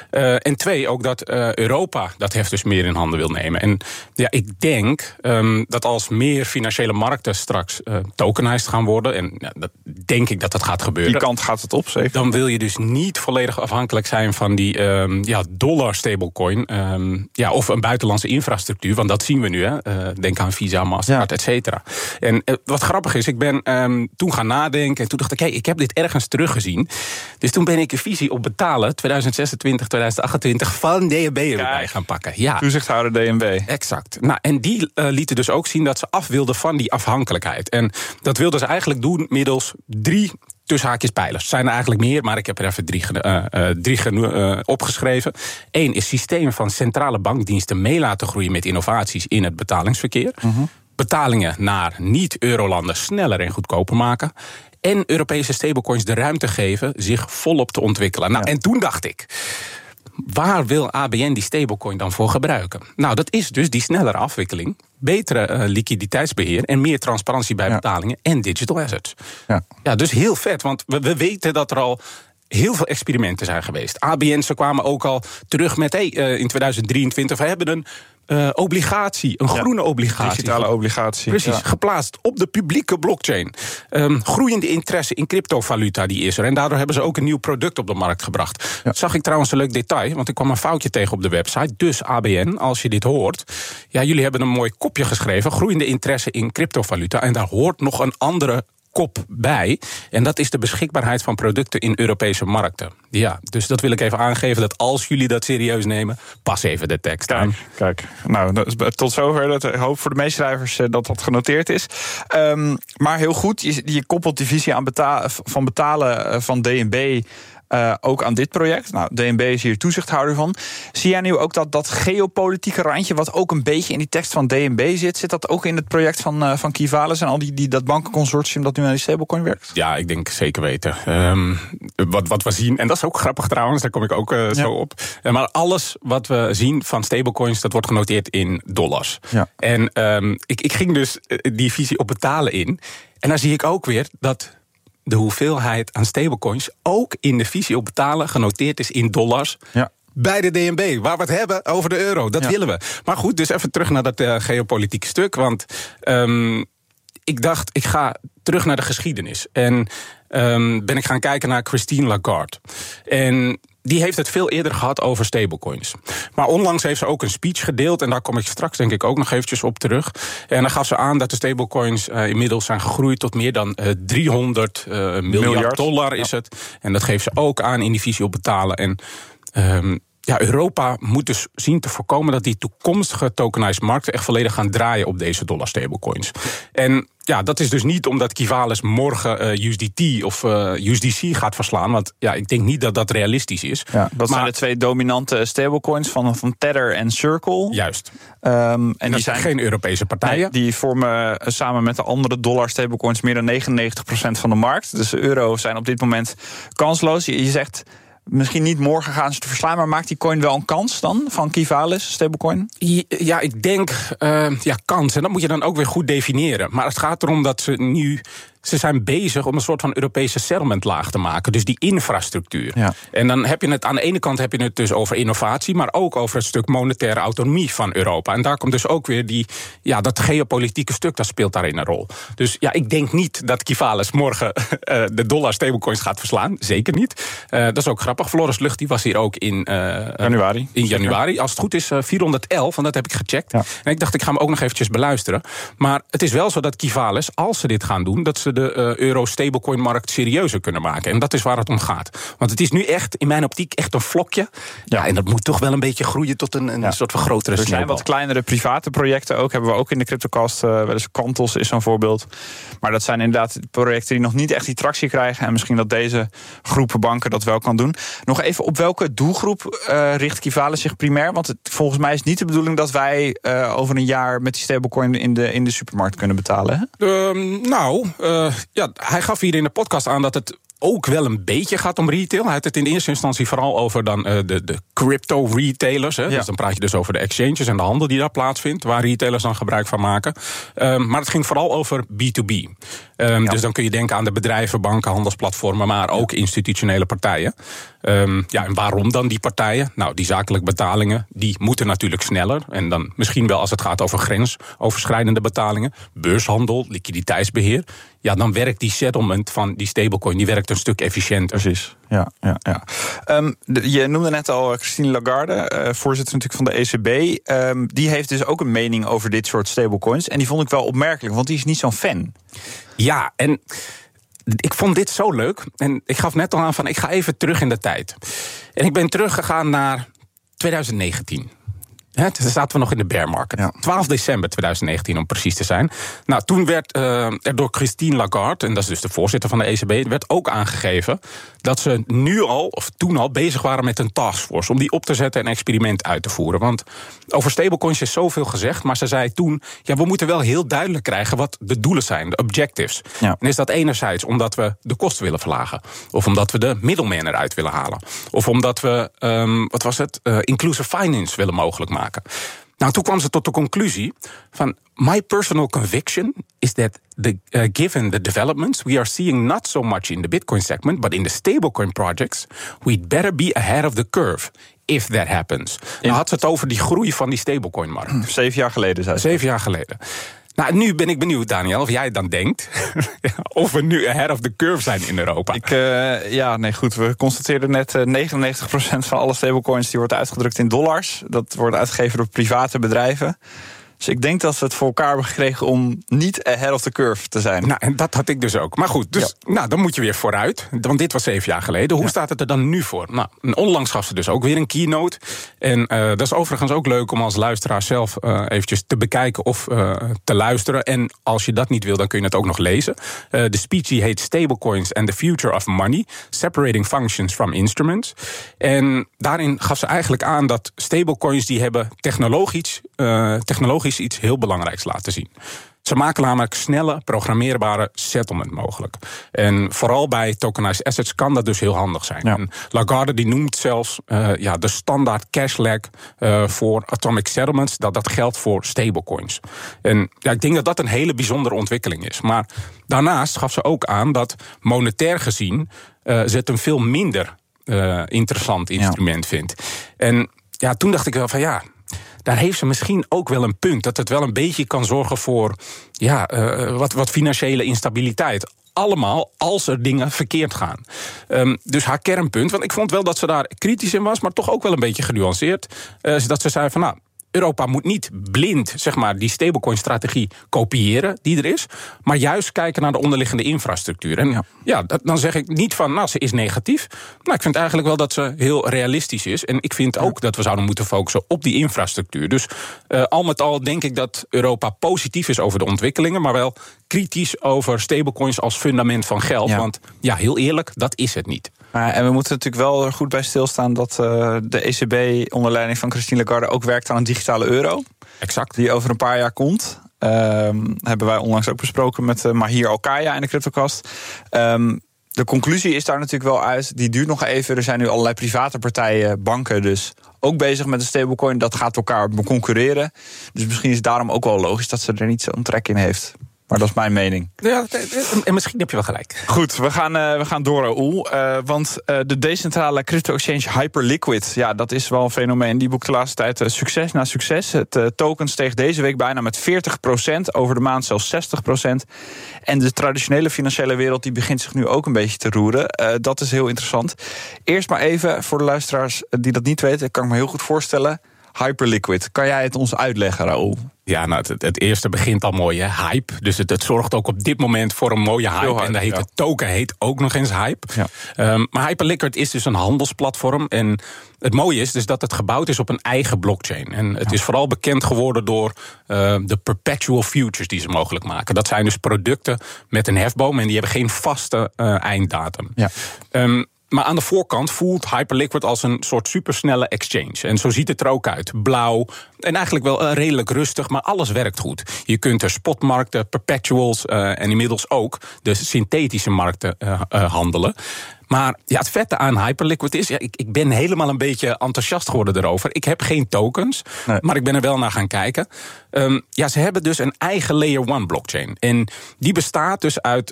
En twee, ook dat Europa dat heft dus meer in handen wil nemen. En ik denk dat als meer financiële markten straks tokenized gaan worden, en dat denk ik dat dat gaat gebeuren. Die kant gaat het op, zeker. Dan wil je dus niet volledig afhankelijk zijn van die dollar stablecoin, of een buitenlandse infrastructuur, want dat zien we nu. Denk aan Visa, Mastercard, et cetera. En wat grappig is, ik ben toen gaan nadenken en toen dacht ik, ik heb dit ergens teruggezien. Dus toen ben ik een visie op betalen 2026, 2028 van DNB erbij gaan pakken. Ja. Toezichthouder DNB. Exact. Nou, en die lieten dus ook zien dat ze af wilden van die afhankelijkheid. En dat wilden ze eigenlijk doen middels 3 tussen haakjes pijlers. Het zijn er eigenlijk meer, maar ik heb er even 3 opgeschreven. 1 is systeem van centrale bankdiensten mee laten groeien met innovaties in het betalingsverkeer. Mm-hmm. Betalingen naar niet-eurolanden sneller en goedkoper maken. En Europese stablecoins de ruimte geven zich volop te ontwikkelen. Nou, en toen dacht ik, waar wil ABN die stablecoin dan voor gebruiken? Nou, dat is dus die snellere afwikkeling, betere liquiditeitsbeheer en meer transparantie bij betalingen en digital assets. Ja, dus heel vet, want we weten dat er al heel veel experimenten zijn geweest. ABN, ze kwamen ook al terug met in 2023, we hebben een obligatie, een groene obligatie. Digitale obligatie. Precies, geplaatst op de publieke blockchain. Groeiende interesse in cryptovaluta, die is er. En daardoor hebben ze ook een nieuw product op de markt gebracht. Dat zag ik trouwens een leuk detail, want ik kwam een foutje tegen op de website. Dus ABN, als je dit hoort, jullie hebben een mooi kopje geschreven, groeiende interesse in cryptovaluta. En daar hoort nog een andere kop bij. En dat is de beschikbaarheid van producten in Europese markten. Ja, dus dat wil ik even aangeven, dat als jullie dat serieus nemen, pas even de tekst aan. Kijk. Nou, tot zover. Ik hoop voor de meeschrijvers dat dat genoteerd is. Maar heel goed, je koppelt die visie aan betalen van DNB ook aan dit project. Nou, DNB is hier toezichthouder van. Zie jij nu ook dat geopolitieke randje, wat ook een beetje in die tekst van DNB zit dat ook in het project van Qivalis en al dat bankenconsortium dat nu aan die stablecoin werkt? Ja, ik denk zeker weten. Wat we zien, en dat is ook grappig trouwens, daar kom ik ook zo op. Maar alles wat we zien van stablecoins, dat wordt genoteerd in dollars. Ja. En ik ging dus die visie op betalen in. En dan zie ik ook weer dat de hoeveelheid aan stablecoins ook in de visie op betalen genoteerd is in dollars. Ja. Bij de DNB, waar we het hebben over de euro. Dat willen we. Maar goed, dus even terug naar dat geopolitieke stuk. Want ik dacht, ik ga terug naar de geschiedenis. En ben ik gaan kijken naar Christine Lagarde. En die heeft het veel eerder gehad over stablecoins. Maar onlangs heeft ze ook een speech gedeeld, en daar kom ik straks denk ik ook nog eventjes op terug. En dan gaf ze aan dat de stablecoins inmiddels zijn gegroeid tot meer dan 300 miljard dollar is het. En dat geeft ze ook aan in die visie op betalen. En Europa moet dus zien te voorkomen dat die toekomstige tokenized markten echt volledig gaan draaien op deze dollar stablecoins. En ja, dat is dus niet omdat Kivalis morgen USDT of USDC gaat verslaan. Want ja, ik denk niet dat dat realistisch is. Ja, dat zijn de twee dominante stablecoins van Tether en Circle. Juist. En die zijn geen Europese partijen. Nee, die vormen samen met de andere dollar stablecoins meer dan 99% van de markt. Dus de euro zijn op dit moment kansloos. Je zegt misschien niet morgen gaan ze te verslaan, maar maakt die coin wel een kans dan van Kivalis, stablecoin? Ja, ik denk kans. En dat moet je dan ook weer goed definiëren. Maar het gaat erom dat ze zijn bezig om een soort van Europese settlementlaag te maken. Dus die infrastructuur. Ja. En dan heb je het aan de ene kant dus over innovatie, maar ook over het stuk monetaire autonomie van Europa. En daar komt dus ook weer dat geopolitieke stuk, dat speelt daarin een rol. Dus ja, ik denk niet dat Kivalis morgen de dollar stablecoins gaat verslaan. Zeker niet. Dat is ook grappig. Floris Lucht, die was hier ook in januari. In januari. Als het goed is 411, want dat heb ik gecheckt. Ja. En ik dacht, ik ga hem ook nog eventjes beluisteren. Maar het is wel zo dat Kivalis, als ze dit gaan doen, dat ze de euro-stablecoin-markt serieuzer kunnen maken. En dat is waar het om gaat. Want het is nu echt, in mijn optiek, echt een vlokje. Ja, en dat moet toch wel een beetje groeien tot een soort van grotere sneeuwbal. Er zijn wat kleinere private projecten ook. Hebben we ook in de CryptoCast. Wel eens Kantos is zo'n voorbeeld. Maar dat zijn inderdaad projecten die nog niet echt die tractie krijgen. En misschien dat deze groepen banken dat wel kan doen. Nog even, op welke doelgroep richt Kivalis zich primair? Want volgens mij is het niet de bedoeling dat wij over een jaar met die stablecoin in de supermarkt kunnen betalen. Hij gaf hier in de podcast aan dat het ook wel een beetje gaat om retail. Hij had het in eerste instantie vooral over dan de crypto-retailers. Hè. Ja. Dus dan praat je dus over de exchanges en de handel die daar plaatsvindt, waar retailers dan gebruik van maken. Maar het ging vooral over B2B. Dus dan kun je denken aan de bedrijven, banken, handelsplatformen, maar ook institutionele partijen. En waarom dan die partijen? Nou, die zakelijke betalingen, die moeten natuurlijk sneller. En dan misschien wel als het gaat over grensoverschrijdende betalingen, beurshandel, liquiditeitsbeheer. Ja, dan werkt die settlement van die stablecoin, die werkt een stuk efficiënter. Precies, ja. Je noemde net al Christine Lagarde, voorzitter natuurlijk van de ECB. Die heeft dus ook een mening over dit soort stablecoins. En die vond ik wel opmerkelijk, want die is niet zo'n fan. Ja, en ik vond dit zo leuk. En ik gaf net al aan van, ik ga even terug in de tijd. En ik ben teruggegaan naar 2019. Toen zaten we nog in de bear market. Ja. 12 december 2019 om precies te zijn. Nou, toen werd er door Christine Lagarde, en dat is dus de voorzitter van de ECB, werd ook aangegeven dat ze toen al bezig waren met een taskforce om die op te zetten en een experiment uit te voeren. Want over stablecoins is zoveel gezegd, maar ze zei toen, we moeten wel heel duidelijk krijgen wat de doelen zijn, de objectives. Ja. En is dat enerzijds omdat we de kosten willen verlagen, of omdat we de middleman eruit willen halen, of omdat we, inclusive finance willen mogelijk maken. Nou, toen kwam ze tot de conclusie van, my personal conviction is that given the developments we are seeing not so much in the Bitcoin segment, but in the stablecoin projects, we'd better be ahead of the curve if that happens. Dan had ze het over die groei van die stablecoin-markt. 7 jaar geleden, zei ze. 7 jaar geleden. Nou, nu ben ik benieuwd, Daniel, of jij dan denkt of we nu ahead of the curve zijn in Europa. We constateerden net 99% van alle stablecoins die wordt uitgedrukt in dollars. Dat wordt uitgegeven door private bedrijven. Dus ik denk dat we het voor elkaar hebben gekregen om niet ahead of the curve te zijn. Nou, en dat had ik dus ook. Maar goed, dan moet je weer vooruit. Want dit was 7 jaar geleden. Hoe staat het er dan nu voor? Nou, onlangs gaf ze dus ook weer een keynote. En dat is overigens ook leuk om als luisteraar zelf eventjes te bekijken of te luisteren. En als je dat niet wil, dan kun je het ook nog lezen. De speech die heet Stablecoins and the Future of Money. Separating Functions from Instruments. En daarin gaf ze eigenlijk aan dat stablecoins die hebben technologisch iets heel belangrijks laten zien. Ze maken namelijk snelle, programmeerbare settlement mogelijk. En vooral bij tokenized assets kan dat dus heel handig zijn. Ja. En Lagarde die noemt zelfs de standaard cash lag voor atomic settlements, dat geldt voor stablecoins. En ik denk dat dat een hele bijzondere ontwikkeling is. Maar daarnaast gaf ze ook aan dat monetair gezien ze het een veel minder interessant instrument vindt. En toen dacht ik wel van daar heeft ze misschien ook wel een punt. Dat het wel een beetje kan zorgen voor wat financiële instabiliteit. allemaal als er dingen verkeerd gaan. Dus haar kernpunt, want ik vond wel dat ze daar kritisch in was, maar toch ook wel een beetje genuanceerd, is dat ze zei van Europa moet niet blind, zeg maar, die stablecoin-strategie kopiëren die er is, maar juist kijken naar de onderliggende infrastructuur. En dan zeg ik niet van, ze is negatief. Maar ik vind eigenlijk wel dat ze heel realistisch is. En ik vind ook dat we zouden moeten focussen op die infrastructuur. Dus al met al denk ik dat Europa positief is over de ontwikkelingen, maar wel kritisch over stablecoins als fundament van geld. Ja. Want heel eerlijk, dat is het niet. En we moeten natuurlijk wel goed bij stilstaan dat de ECB onder leiding van Christine Lagarde ook werkt aan een digitale euro. Exact. Die over een paar jaar komt. Hebben wij onlangs ook besproken met Mahir Alkaya in de CryptoCast. De conclusie is daar natuurlijk wel uit. Die duurt nog even. Er zijn nu allerlei private partijen, banken dus ook bezig met een stablecoin. Dat gaat elkaar concurreren. Dus misschien is het daarom ook wel logisch dat ze er niet zo'n trek in heeft. Maar dat is mijn mening. Ja, en misschien heb je wel gelijk. Goed, we gaan door, Raoul. Want de decentrale crypto-exchange Hyperliquid, dat is wel een fenomeen. Die boekt de laatste tijd succes na succes. Het token steeg deze week bijna met 40%. Over de maand zelfs 60%. En de traditionele financiële wereld die begint zich nu ook een beetje te roeren. Dat is heel interessant. Eerst maar even, voor de luisteraars die dat niet weten, kan ik me heel goed voorstellen. Hyperliquid, kan jij het ons uitleggen, Raoul? Ja, het eerste begint al mooi, hè? Hype. Dus het zorgt ook op dit moment voor een mooie hype. En de token heet ook nog eens Hype. Ja. Maar Hyperliquid is dus een handelsplatform. En het mooie is dus dat het gebouwd is op een eigen blockchain. En het is vooral bekend geworden door de perpetual futures die ze mogelijk maken. Dat zijn dus producten met een hefboom en die hebben geen vaste einddatum. Ja. Maar aan de voorkant voelt Hyperliquid als een soort supersnelle exchange. En zo ziet het er ook uit. Blauw en eigenlijk wel redelijk rustig, maar alles werkt goed. Je kunt er spotmarkten, perpetuals en inmiddels ook de synthetische markten handelen. Maar het vette aan Hyperliquid is, ik ben helemaal een beetje enthousiast geworden erover. Ik heb geen tokens, maar ik ben er wel naar gaan kijken. Ze hebben dus een eigen Layer 1 blockchain. En die bestaat dus uit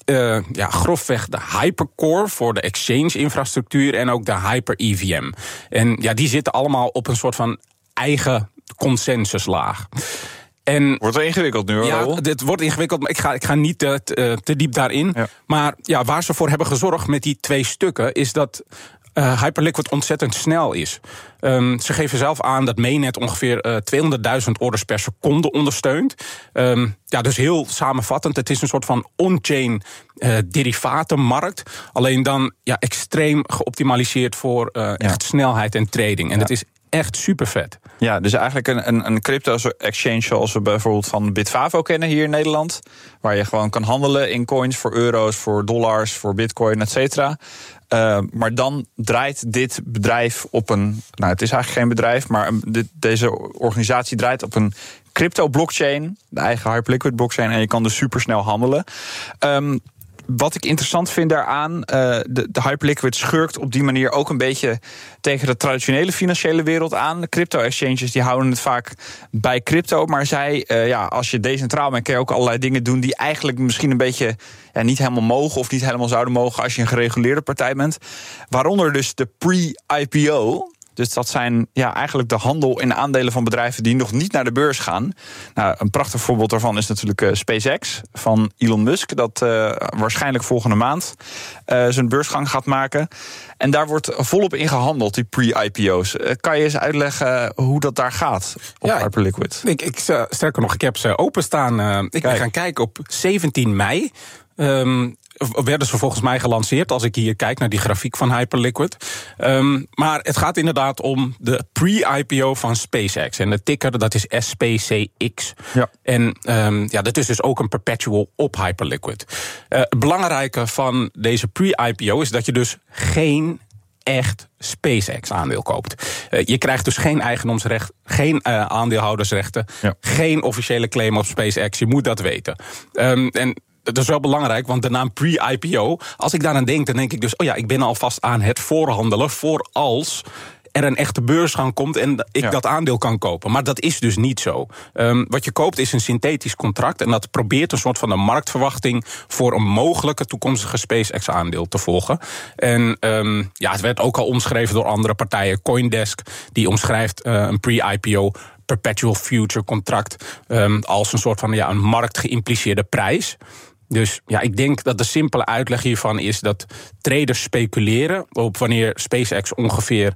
grofweg de Hypercore voor de exchange-infrastructuur en ook de Hyper-EVM. En die zitten allemaal op een soort van eigen consensuslaag. Wordt wel ingewikkeld nu, hoor. Ja, dit wordt ingewikkeld, maar ik ga niet te diep daarin. Ja. Maar waar ze voor hebben gezorgd met die twee stukken is dat Hyperliquid ontzettend snel is. Ze geven zelf aan dat Mainnet ongeveer 200.000 orders per seconde ondersteunt. Dus heel samenvattend, het is een soort van on-chain derivatenmarkt. Alleen dan extreem geoptimaliseerd voor echt snelheid en trading. En dat is echt super vet. Ja, dus eigenlijk een crypto-exchange zoals we bijvoorbeeld van Bitfavo kennen hier in Nederland. Waar je gewoon kan handelen in coins voor euro's, voor dollars, voor bitcoin, et cetera. Maar dan draait dit bedrijf op een... het is eigenlijk geen bedrijf, maar deze organisatie draait op een crypto-blockchain, de eigen Hyperliquid blockchain, en je kan dus supersnel handelen. Wat ik interessant vind daaraan, de Hyperliquid schurkt op die manier ook een beetje tegen de traditionele financiële wereld aan. De crypto-exchanges die houden het vaak bij crypto, maar zij, als je decentraal bent, kun je ook allerlei dingen doen die eigenlijk misschien een beetje niet helemaal mogen of niet helemaal zouden mogen als je een gereguleerde partij bent. Waaronder dus de pre-IPO. Dus dat zijn eigenlijk de handel in aandelen van bedrijven die nog niet naar de beurs gaan. Een prachtig voorbeeld daarvan is natuurlijk SpaceX van Elon Musk, dat waarschijnlijk volgende maand zijn beursgang gaat maken. En daar wordt volop in gehandeld, die pre-IPO's. Kan je eens uitleggen hoe dat daar gaat op Hyperliquid? Sterker nog, ik heb ze openstaan. Ik ben gaan kijken op 17 mei. Werden ze volgens mij gelanceerd, als ik hier kijk naar die grafiek van Hyperliquid. Maar het gaat inderdaad om de pre-IPO van SpaceX. En de ticker, dat is SPCX. Ja. En dat is dus ook een perpetual op Hyperliquid. Het belangrijke van deze pre-IPO is dat je dus geen echt SpaceX-aandeel koopt. Je krijgt dus geen eigendomsrecht, geen aandeelhoudersrechten, geen officiële claim op SpaceX. Je moet dat weten. En dat is wel belangrijk, want de naam pre-IPO, als ik daaraan denk, dan denk ik dus, ik ben alvast aan het voorhandelen voor als er een echte beursgang komt en ik dat aandeel kan kopen. Maar dat is dus niet zo. Wat je koopt is een synthetisch contract en dat probeert een soort van een marktverwachting voor een mogelijke toekomstige SpaceX-aandeel te volgen. En het werd ook al omschreven door andere partijen. CoinDesk, die omschrijft een pre-IPO perpetual future contract als een soort van een marktgeïmpliceerde prijs. Dus ja, ik denk dat de simpele uitleg hiervan is dat traders speculeren op wanneer SpaceX ongeveer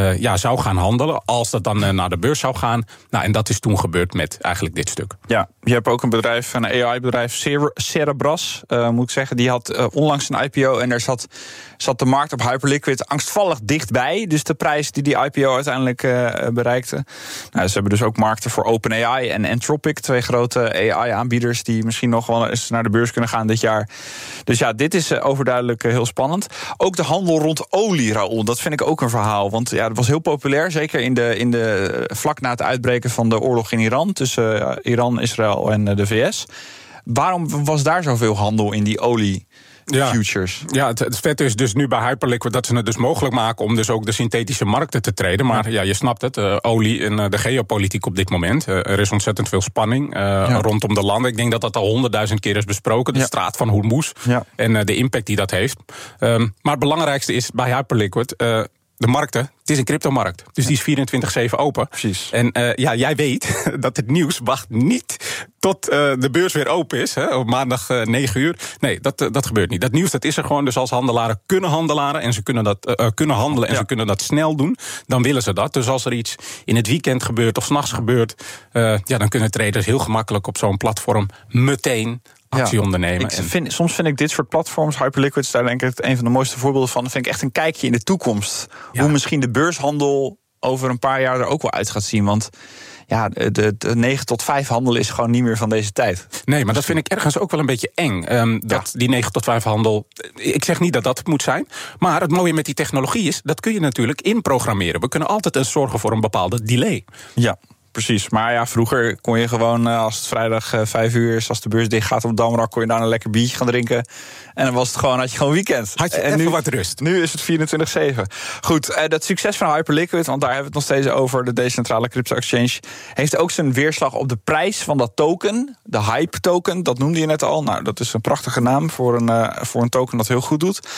zou gaan handelen, als dat dan naar de beurs zou gaan. Nou, en dat is toen gebeurd met eigenlijk dit stuk. Ja, je hebt ook een AI-bedrijf, Cerebras, moet ik zeggen. Die had onlangs een IPO en daar zat de markt op Hyperliquid angstvallig dichtbij. Dus de prijs die IPO uiteindelijk bereikte. Nou, ze hebben dus ook markten voor OpenAI en Anthropic, 2 grote AI-aanbieders die misschien nog wel eens naar de beurs kunnen gaan dit jaar. Dus ja, dit is overduidelijk heel spannend. Ook de handel rond olie, Raoul, dat vind ik ook een verhaal. Want ja, dat was heel populair, zeker in de vlak na het uitbreken van de oorlog in Iran, tussen Iran, Israël en de VS. Waarom was daar zoveel handel in die olie? Futures. Ja, het vet is dus nu bij Hyperliquid dat ze het dus mogelijk maken om dus ook de synthetische markten te treden. Maar ja, je snapt het, olie en de geopolitiek op dit moment. Er is ontzettend veel spanning rondom de landen. Ik denk dat dat al 100.000 keer is besproken. De straat van Hormuz en de impact die dat heeft. Maar het belangrijkste is bij Hyperliquid, de markten, het is een cryptomarkt. Dus die is 24/7 open. Precies. En jij weet dat het nieuws wacht niet tot de beurs weer open is. Op maandag 9 uur. Nee, dat gebeurt niet. Dat nieuws dat is er gewoon. Dus als handelaren kunnen handelen en ze kunnen handelen en ze kunnen dat snel doen, dan willen ze dat. Dus als er iets in het weekend gebeurt of 's nachts gebeurt, dan kunnen traders heel gemakkelijk op zo'n platform meteen actie ondernemen. Soms vind ik dit soort platforms, Hyperliquid, daar denk ik een van de mooiste voorbeelden van. Dat vind ik echt een kijkje in de toekomst. Ja. Hoe misschien de beurshandel over een paar jaar er ook wel uit gaat zien. Want ja, de 9 tot 5 handel is gewoon niet meer van deze tijd. Nee, maar dat vind ik ergens ook wel een beetje eng. Die 9 tot 5 handel, ik zeg niet dat dat het moet zijn. Maar het mooie met die technologie is, dat kun je natuurlijk inprogrammeren. We kunnen altijd zorgen voor een bepaalde delay. Ja. Precies, maar ja, vroeger kon je gewoon, als het vrijdag 5 uur is, als de beurs dicht gaat op Damrak, kon je daar een lekker biertje gaan drinken. En dan was het gewoon, had je gewoon weekend. Had je even wat rust. Nu is het 24/7. Goed, dat succes van Hyperliquid, want daar hebben we het nog steeds over, de decentrale crypto-exchange, heeft ook zijn weerslag op de prijs van dat token, de Hype-token, dat noemde je net al. Nou, dat is een prachtige naam voor een token dat heel goed doet.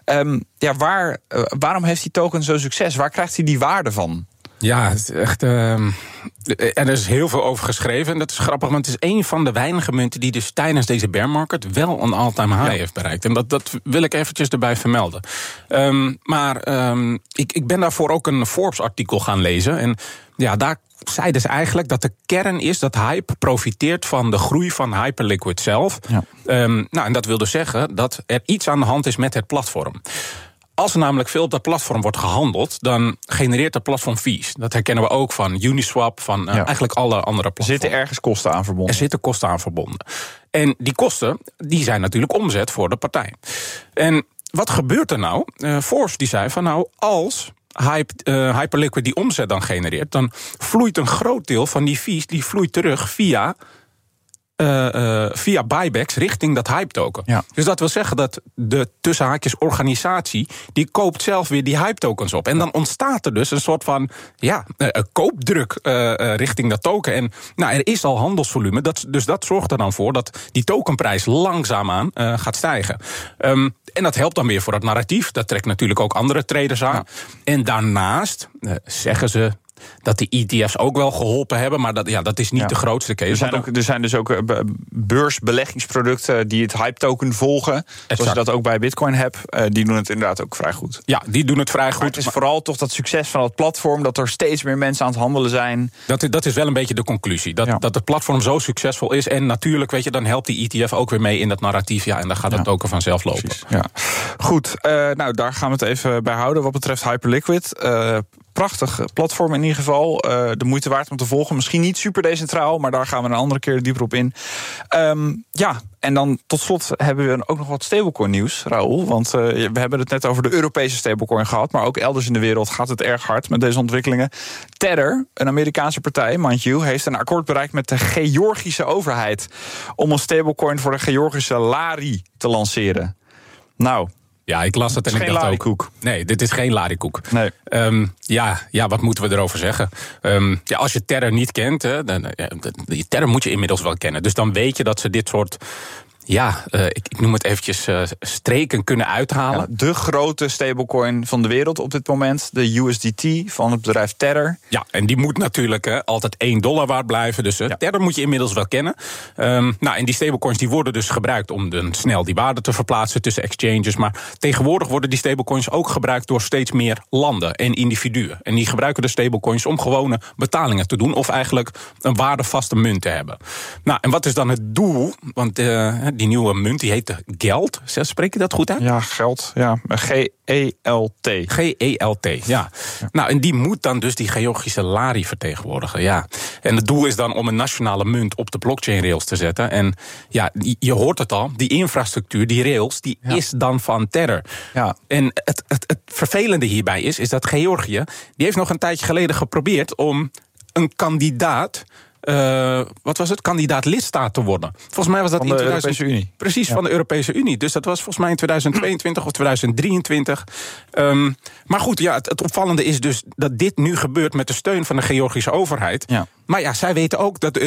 Waarom heeft die token zo succes? Waar krijgt hij die waarde van? Ja, het is echt. En er is heel veel over geschreven. En dat is grappig, want het is een van de weinige munten die dus tijdens deze bear market wel een all-time high heeft bereikt. En dat wil ik eventjes erbij vermelden. Ik ben daarvoor ook een Forbes-artikel gaan lezen. En ja, daar zeiden ze eigenlijk dat de kern is dat Hype profiteert van de groei van Hyperliquid zelf. Ja. En dat wil dus zeggen dat er iets aan de hand is met het platform. Als er namelijk veel op dat platform wordt gehandeld, dan genereert dat platform fees. Dat herkennen we ook van Uniswap, van eigenlijk alle andere platforms. Er zitten ergens kosten aan verbonden. Er zitten kosten aan verbonden. En die kosten, die zijn natuurlijk omzet voor de partij. En wat gebeurt er nou? Forbes die zei van nou, als Hyperliquid die omzet dan genereert, dan vloeit een groot deel van die fees, die vloeit terug via buybacks richting dat hype-token. Ja. Dus dat wil zeggen dat de tussenhaakjes organisatie, die koopt zelf weer die hype-tokens op. En dan ontstaat er dus een soort van koopdruk richting dat token. En er is al handelsvolume, dus dat zorgt er dan voor dat die tokenprijs langzaamaan gaat stijgen. En dat helpt dan weer voor het narratief. Dat trekt natuurlijk ook andere traders aan. Ja. En daarnaast zeggen ze dat die ETF's ook wel geholpen hebben, maar dat is niet de grootste case. Er zijn dus ook beursbeleggingsproducten die het hype-token volgen. Exact. Zoals je dat ook bij Bitcoin hebt. Die doen het inderdaad ook vrij goed. Ja, die doen het vrij goed. Maar het is vooral toch dat succes van het platform, dat er steeds meer mensen aan het handelen zijn. Dat is wel een beetje de conclusie. Dat het platform zo succesvol is. En natuurlijk, weet je, dan helpt die ETF ook weer mee in dat narratief. Ja, en dan gaat het token vanzelf lopen. Precies, ja. Goed, daar gaan we het even bij houden wat betreft Hyperliquid. Prachtig platform in ieder geval. De moeite waard om te volgen. Misschien niet super decentraal, maar daar gaan we een andere keer dieper op in. En dan tot slot hebben we ook nog wat stablecoin nieuws, Raoul. Want we hebben het net over de Europese stablecoin gehad, maar ook elders in de wereld gaat het erg hard met deze ontwikkelingen. Tether, een Amerikaanse partij, mind you, heeft een akkoord bereikt met de Georgische overheid om een stablecoin voor de Georgische lari te lanceren. Nou, ja, ik las het en ik dacht larikoek. Nee, dit is geen larikoek. Nee. Wat moeten we erover zeggen? Als je Tether niet kent, Tether moet je inmiddels wel kennen. Dus dan weet je dat ze dit soort Ik noem het eventjes streken kunnen uithalen. Ja, de grote stablecoin van de wereld op dit moment. De USDT van het bedrijf Tether. Ja, en die moet natuurlijk altijd $1 waard blijven. Dus Tether moet je inmiddels wel kennen. En die stablecoins die worden dus gebruikt om snel die waarde te verplaatsen tussen exchanges. Maar tegenwoordig worden die stablecoins ook gebruikt door steeds meer landen en individuen. En die gebruiken de stablecoins om gewone betalingen te doen. Of eigenlijk een waardevaste munt te hebben. Nou, en wat is dan het doel? Want die nieuwe munt, die heet Geld. Spreek je dat goed uit? Ja, geld. Ja, G-E-L-T. G-E-L-T, ja. Nou, en die moet dan dus die Georgische lari vertegenwoordigen, ja. En het doel is dan om een nationale munt op de blockchain rails te zetten. En ja, je hoort het al, die infrastructuur, die rails, die is dan van Tether. Ja. En het vervelende hierbij is dat Georgië, die heeft nog een tijdje geleden geprobeerd om een kandidaat... kandidaat lidstaat te worden. Volgens mij was dat van in de Europese Unie. Precies, van de Europese Unie. Dus dat was volgens mij in 2022 of 2023. Maar goed, het opvallende is dus dat dit nu gebeurt met de steun van de Georgische overheid. Ja. Maar ja, zij weten ook dat de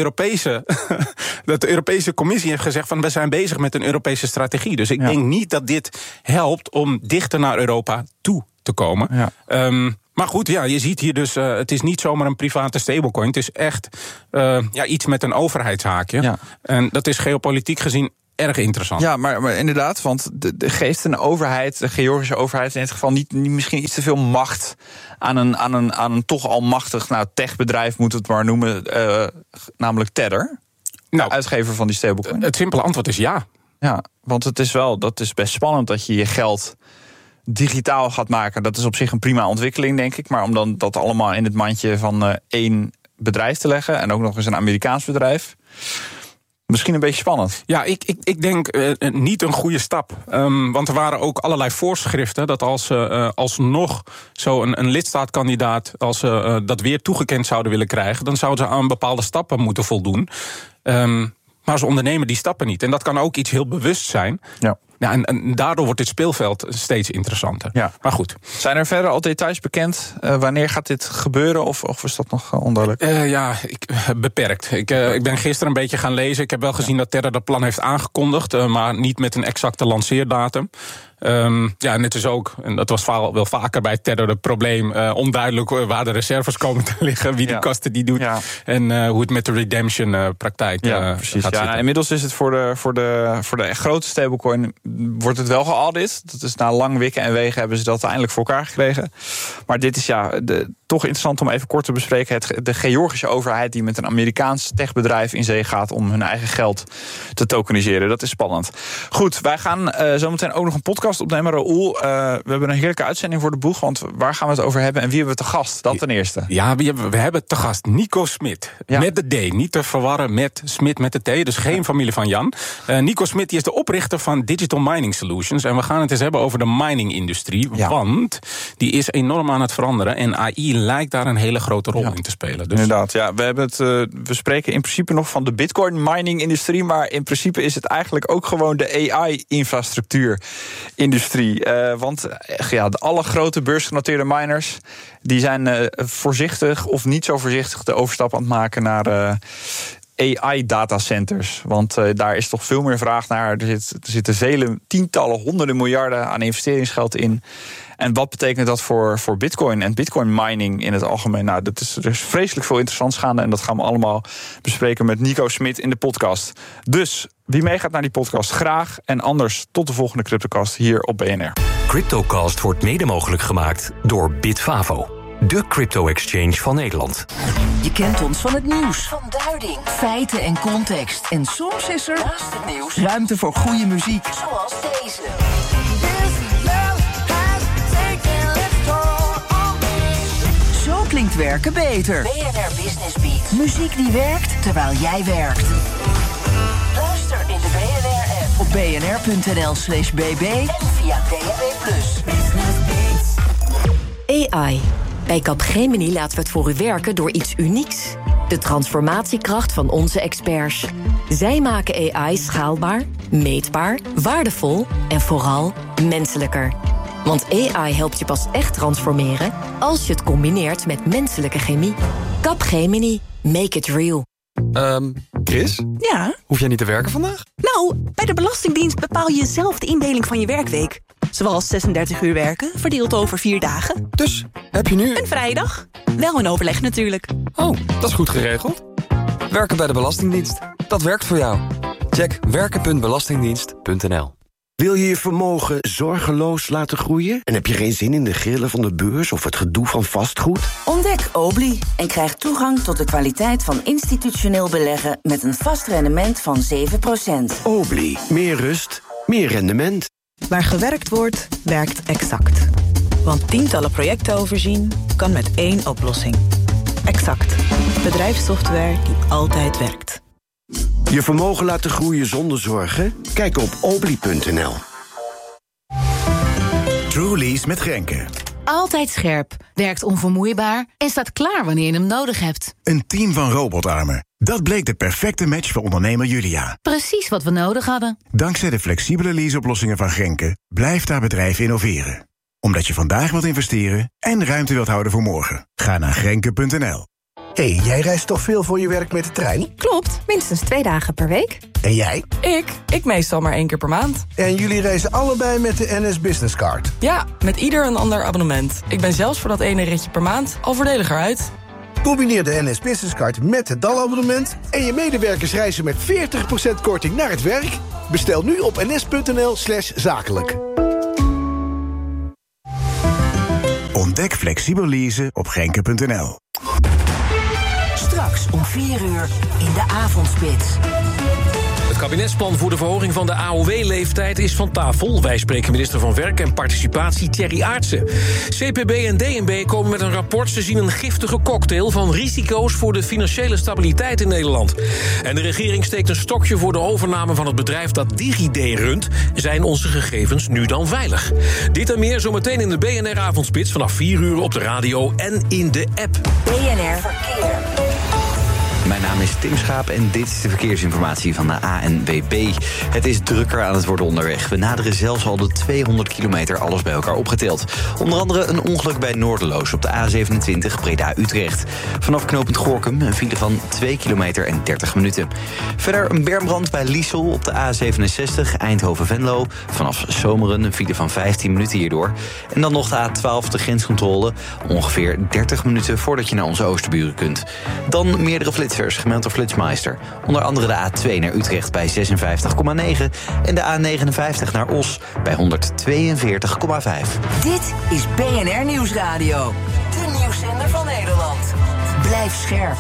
Europese Commissie heeft gezegd van we zijn bezig met een Europese strategie. Dus ik denk niet dat dit helpt om dichter naar Europa toe te komen. Ja. Maar goed, je ziet hier dus, het is niet zomaar een private stablecoin. Het is echt iets met een overheidshaakje. Ja. En dat is geopolitiek gezien erg interessant. Ja, maar inderdaad, want geeft een overheid, de Georgische overheid in dit geval niet misschien iets te veel macht aan een toch al machtig techbedrijf, moet het maar noemen, namelijk Tether, uitgever van die stablecoin? Het simpele antwoord is ja. Ja, want dat is best spannend dat je geld digitaal gaat maken. Dat is op zich een prima ontwikkeling, denk ik. Maar om dan dat allemaal in het mandje van één bedrijf te leggen, en ook nog eens een Amerikaans bedrijf, misschien een beetje spannend. Ja, ik denk niet een goede stap. Want er waren ook allerlei voorschriften dat als alsnog een lidstaatkandidaat, als ze dat weer toegekend zouden willen krijgen, dan zouden ze aan bepaalde stappen moeten voldoen. Maar ze ondernemen die stappen niet. En dat kan ook iets heel bewust zijn. Ja. Ja, en daardoor wordt dit speelveld steeds interessanter. Ja. Maar goed. Zijn er verder al details bekend? Wanneer gaat dit gebeuren? Of is dat nog onduidelijk? Beperkt. Ik ben gisteren een beetje gaan lezen. Ik heb wel gezien dat Tether dat plan heeft aangekondigd, maar niet met een exacte lanceerdatum. En het is ook, en dat was wel vaker bij Tether het probleem, onduidelijk waar de reserves komen te liggen, wie die kosten die doet, en hoe het met de redemption praktijk gaat zitten. Inmiddels is het voor de grote stablecoin wordt het wel geaudit. Dat is na lang wikken en wegen hebben ze dat eindelijk voor elkaar gekregen. Maar dit is toch interessant om even kort te bespreken. De Georgische overheid die met een Amerikaans techbedrijf in zee gaat om hun eigen geld te tokeniseren. Dat is spannend. Goed, wij gaan zometeen ook nog een podcast opnemen. Raoul, we hebben een heerlijke uitzending voor de boeg. Want waar gaan we het over hebben en wie hebben we te gast? Dat ten eerste. Ja, we hebben te gast Nico Smit. Ja. Met de D. Niet te verwarren met Smit met de T. Dus geen familie van Jan. Nico Smit die is de oprichter van Digital Mining Solutions. En we gaan het eens hebben over de mining-industrie. Ja. Want die is enorm aan het veranderen. En AI lijkt daar een hele grote rol in te spelen. Dus inderdaad, ja. We spreken in principe nog van de Bitcoin-mining-industrie. Maar in principe is het eigenlijk ook gewoon de AI-infrastructuur-industrie. Want alle grote beursgenoteerde miners die zijn voorzichtig of niet zo voorzichtig de overstap aan het maken naar AI-datacenters. Want daar is toch veel meer vraag naar. Er zitten vele tientallen, honderden miljarden aan investeringsgeld in. En wat betekent dat voor Bitcoin en Bitcoin mining in het algemeen? Er is vreselijk veel interessants gaande en dat gaan we allemaal bespreken met Nico Smit in de podcast. Dus wie meegaat naar die podcast, graag. En anders tot de volgende CryptoCast hier op BNR. CryptoCast wordt mede mogelijk gemaakt door Bitfavo, de crypto-exchange van Nederland. Je kent ons van het nieuws, van duiding, feiten en context. En soms is er, naast het nieuws, ruimte voor goede muziek. Zoals deze. Zo klinkt werken beter. BNR Business Beat. Muziek die werkt terwijl jij werkt. Luister in de BNR-app op bnr.nl/bb en via DAB+. AI. Bij Capgemini laten we het voor u werken door iets unieks. De transformatiekracht van onze experts. Zij maken AI schaalbaar, meetbaar, waardevol en vooral menselijker. Want AI helpt je pas echt transformeren als je het combineert met menselijke chemie. Capgemini. Make it real. Chris? Ja? Hoef jij niet te werken vandaag? Nou, bij de Belastingdienst bepaal je zelf de indeling van je werkweek. Zoals 36 uur werken, verdeeld over 4 dagen. Dus, heb je nu... Een vrijdag. Wel in overleg natuurlijk. Oh, dat is goed geregeld. Werken bij de Belastingdienst. Dat werkt voor jou. Check werken.belastingdienst.nl. Wil je je vermogen zorgeloos laten groeien? En heb je geen zin in de grillen van de beurs of het gedoe van vastgoed? Ontdek Obli en krijg toegang tot de kwaliteit van institutioneel beleggen met een vast rendement van 7%. Obli, meer rust, meer rendement. Waar gewerkt wordt, werkt Exact. Want tientallen projecten overzien kan met 1 oplossing. Exact. Bedrijfssoftware die altijd werkt. Je vermogen laten groeien zonder zorgen? Kijk op obli.nl. Truly's met Grenke. Altijd scherp, werkt onvermoeibaar en staat klaar wanneer je hem nodig hebt. Een team van robotarmen. Dat bleek de perfecte match voor ondernemer Julia. Precies wat we nodig hadden. Dankzij de flexibele leaseoplossingen van Grenke blijft haar bedrijf innoveren. Omdat je vandaag wilt investeren en ruimte wilt houden voor morgen. Ga naar grenke.nl. Hey, jij reist toch veel voor je werk met de trein? Klopt, minstens 2 dagen per week. En jij? Ik meestal maar 1 keer per maand. En jullie reizen allebei met de NS Business Card? Ja, met ieder een ander abonnement. Ik ben zelfs voor dat ene ritje per maand al voordeliger uit. Combineer de NS Business Card met het DAL-abonnement... en je medewerkers reizen met 40% korting naar het werk. Bestel nu op ns.nl/zakelijk. Ontdek flexibel leasen op grenke.nl. Straks om 4 uur in de avondspits. Het kabinetsplan voor de verhoging van de AOW-leeftijd is van tafel. Wij spreken minister van Werk en Participatie Thierry Aartsen. CPB en DNB komen met een rapport. Ze zien een giftige cocktail van risico's voor de financiële stabiliteit in Nederland. En de regering steekt een stokje voor de overname van het bedrijf dat DigiD runt. Zijn onze gegevens nu dan veilig? Dit en meer zometeen in de BNR-avondspits vanaf 4 uur op de radio en in de app. BNR Verkeer. Mijn naam is Tim Schaap en dit is de verkeersinformatie van de ANWB. Het is drukker aan het worden onderweg. We naderen zelfs al de 200 kilometer, alles bij elkaar opgeteld. Onder andere een ongeluk bij Noorderloos op de A27 Breda-Utrecht. Vanaf knooppunt Gorinchem een file van 2 kilometer en 30 minuten. Verder een bermbrand bij Liesel op de A67 Eindhoven-Venlo. Vanaf Zomeren een file van 15 minuten hierdoor. En dan nog de A12 de grenscontrole. Ongeveer 30 minuten voordat je naar onze oosterburen kunt. Dan meerdere flitsers, gemeld door Flitsmeister. Onder andere de A2 naar Utrecht bij 56,9 en de A59 naar Os bij 142,5. Dit is BNR Nieuwsradio. De nieuwszender van Nederland. Blijf scherp.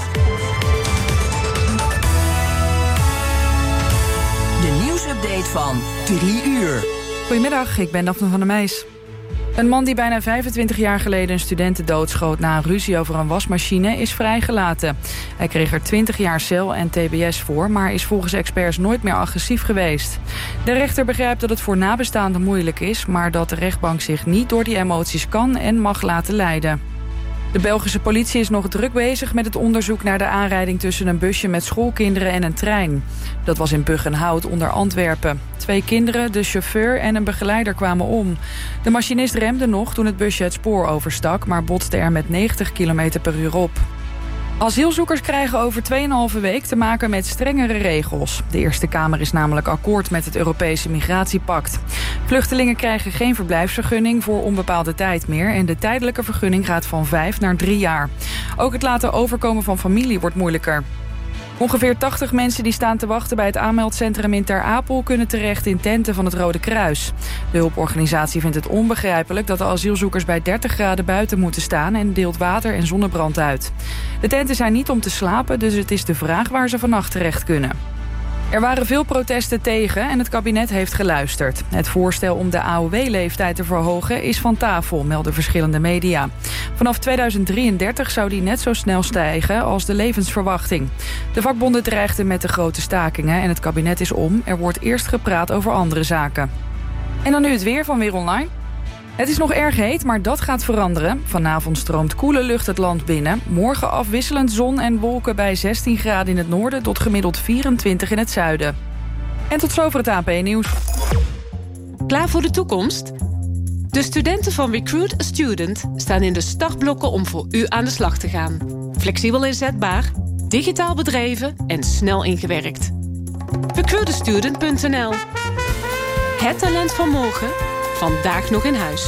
De nieuwsupdate van 3 uur. Goedemiddag, ik ben Daphne van der Meijs. Een man die bijna 25 jaar geleden een studenten doodschoot na een ruzie over een wasmachine is vrijgelaten. Hij kreeg er 20 jaar cel en tbs voor, maar is volgens experts nooit meer agressief geweest. De rechter begrijpt dat het voor nabestaanden moeilijk is, maar dat de rechtbank zich niet door die emoties kan en mag laten leiden. De Belgische politie is nog druk bezig met het onderzoek naar de aanrijding tussen een busje met schoolkinderen en een trein. Dat was in Buggenhout onder Antwerpen. 2 kinderen, de chauffeur en een begeleider kwamen om. De machinist remde nog toen het busje het spoor overstak, maar botste er met 90 km per uur op. Asielzoekers krijgen over 2,5 week te maken met strengere regels. De Eerste Kamer is namelijk akkoord met het Europese Migratiepact. Vluchtelingen krijgen geen verblijfsvergunning voor onbepaalde tijd meer en de tijdelijke vergunning gaat van 5 naar 3 jaar. Ook het laten overkomen van familie wordt moeilijker. Ongeveer 80 mensen die staan te wachten bij het aanmeldcentrum in Ter Apel kunnen terecht in tenten van het Rode Kruis. De hulporganisatie vindt het onbegrijpelijk dat de asielzoekers bij 30 graden buiten moeten staan en deelt water en zonnebrand uit. De tenten zijn niet om te slapen, dus het is de vraag waar ze vannacht terecht kunnen. Er waren veel protesten tegen en het kabinet heeft geluisterd. Het voorstel om de AOW-leeftijd te verhogen is van tafel, melden verschillende media. Vanaf 2033 zou die net zo snel stijgen als de levensverwachting. De vakbonden dreigden met de grote stakingen en het kabinet is om. Er wordt eerst gepraat over andere zaken. En dan nu het weer van Weer Online. Het is nog erg heet, maar dat gaat veranderen. Vanavond stroomt koele lucht het land binnen. Morgen afwisselend zon en wolken bij 16 graden in het noorden tot gemiddeld 24 in het zuiden. En tot zover het AP-nieuws. Klaar voor de toekomst? De studenten van Recruit a Student staan in de startblokken om voor u aan de slag te gaan. Flexibel inzetbaar, digitaal bedreven en snel ingewerkt. Recruitestudent.nl. Het talent van morgen, vandaag nog in huis.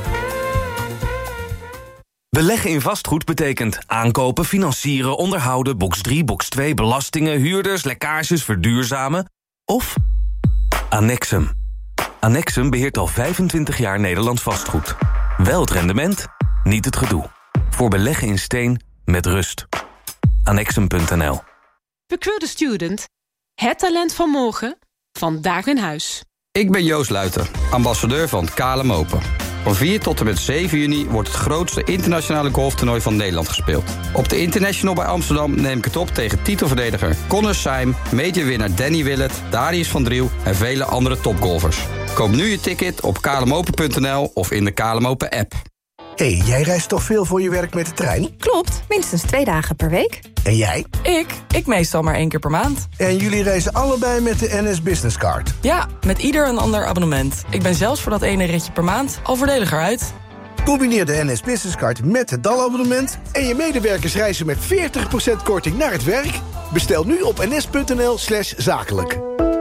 Beleggen in vastgoed betekent aankopen, financieren, onderhouden, box 3, box 2, belastingen, huurders, lekkages, verduurzamen of Annexum. Annexum beheert al 25 jaar Nederlands vastgoed. Wel het rendement, niet het gedoe. Voor beleggen in steen met rust. Annexum.nl. Recruit a Student. Het talent van morgen, vandaag in huis. Ik ben Joost Luiten, ambassadeur van KLM Open. Van 4 tot en met 7 juni wordt het grootste internationale golftoernooi van Nederland gespeeld. Op de International bij Amsterdam neem ik het op tegen titelverdediger Connor Syme, majorwinnaar Danny Willett, Darius van Driel en vele andere topgolfers. Koop nu je ticket op klmopen.nl of in de KLM Open app. Hé, jij reist toch veel voor je werk met de trein? Klopt, minstens 2 dagen per week. En jij? Ik meestal maar 1 keer per maand. En jullie reizen allebei met de NS Business Card? Ja, met ieder een ander abonnement. Ik ben zelfs voor dat ene ritje per maand al voordeliger uit. Combineer de NS Business Card met het DAL-abonnement... en je medewerkers reizen met 40% korting naar het werk. Bestel nu op ns.nl/zakelijk.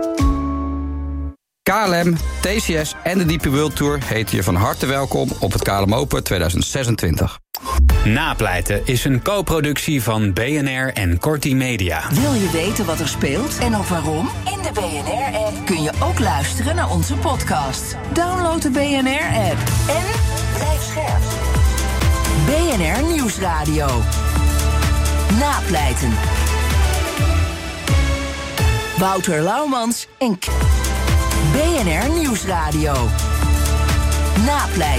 KLM, TCS en de DP World Tour heten je van harte welkom op het KLM Open 2026. Napleiten is een co-productie van BNR en Corti Media. Wil je weten wat er speelt en ook waarom? In de BNR-app kun je ook luisteren naar onze podcast. Download de BNR-app en blijf scherp. BNR Nieuwsradio. Napleiten. Wouter Laumans en BNR Nieuwsradio. Napleiten.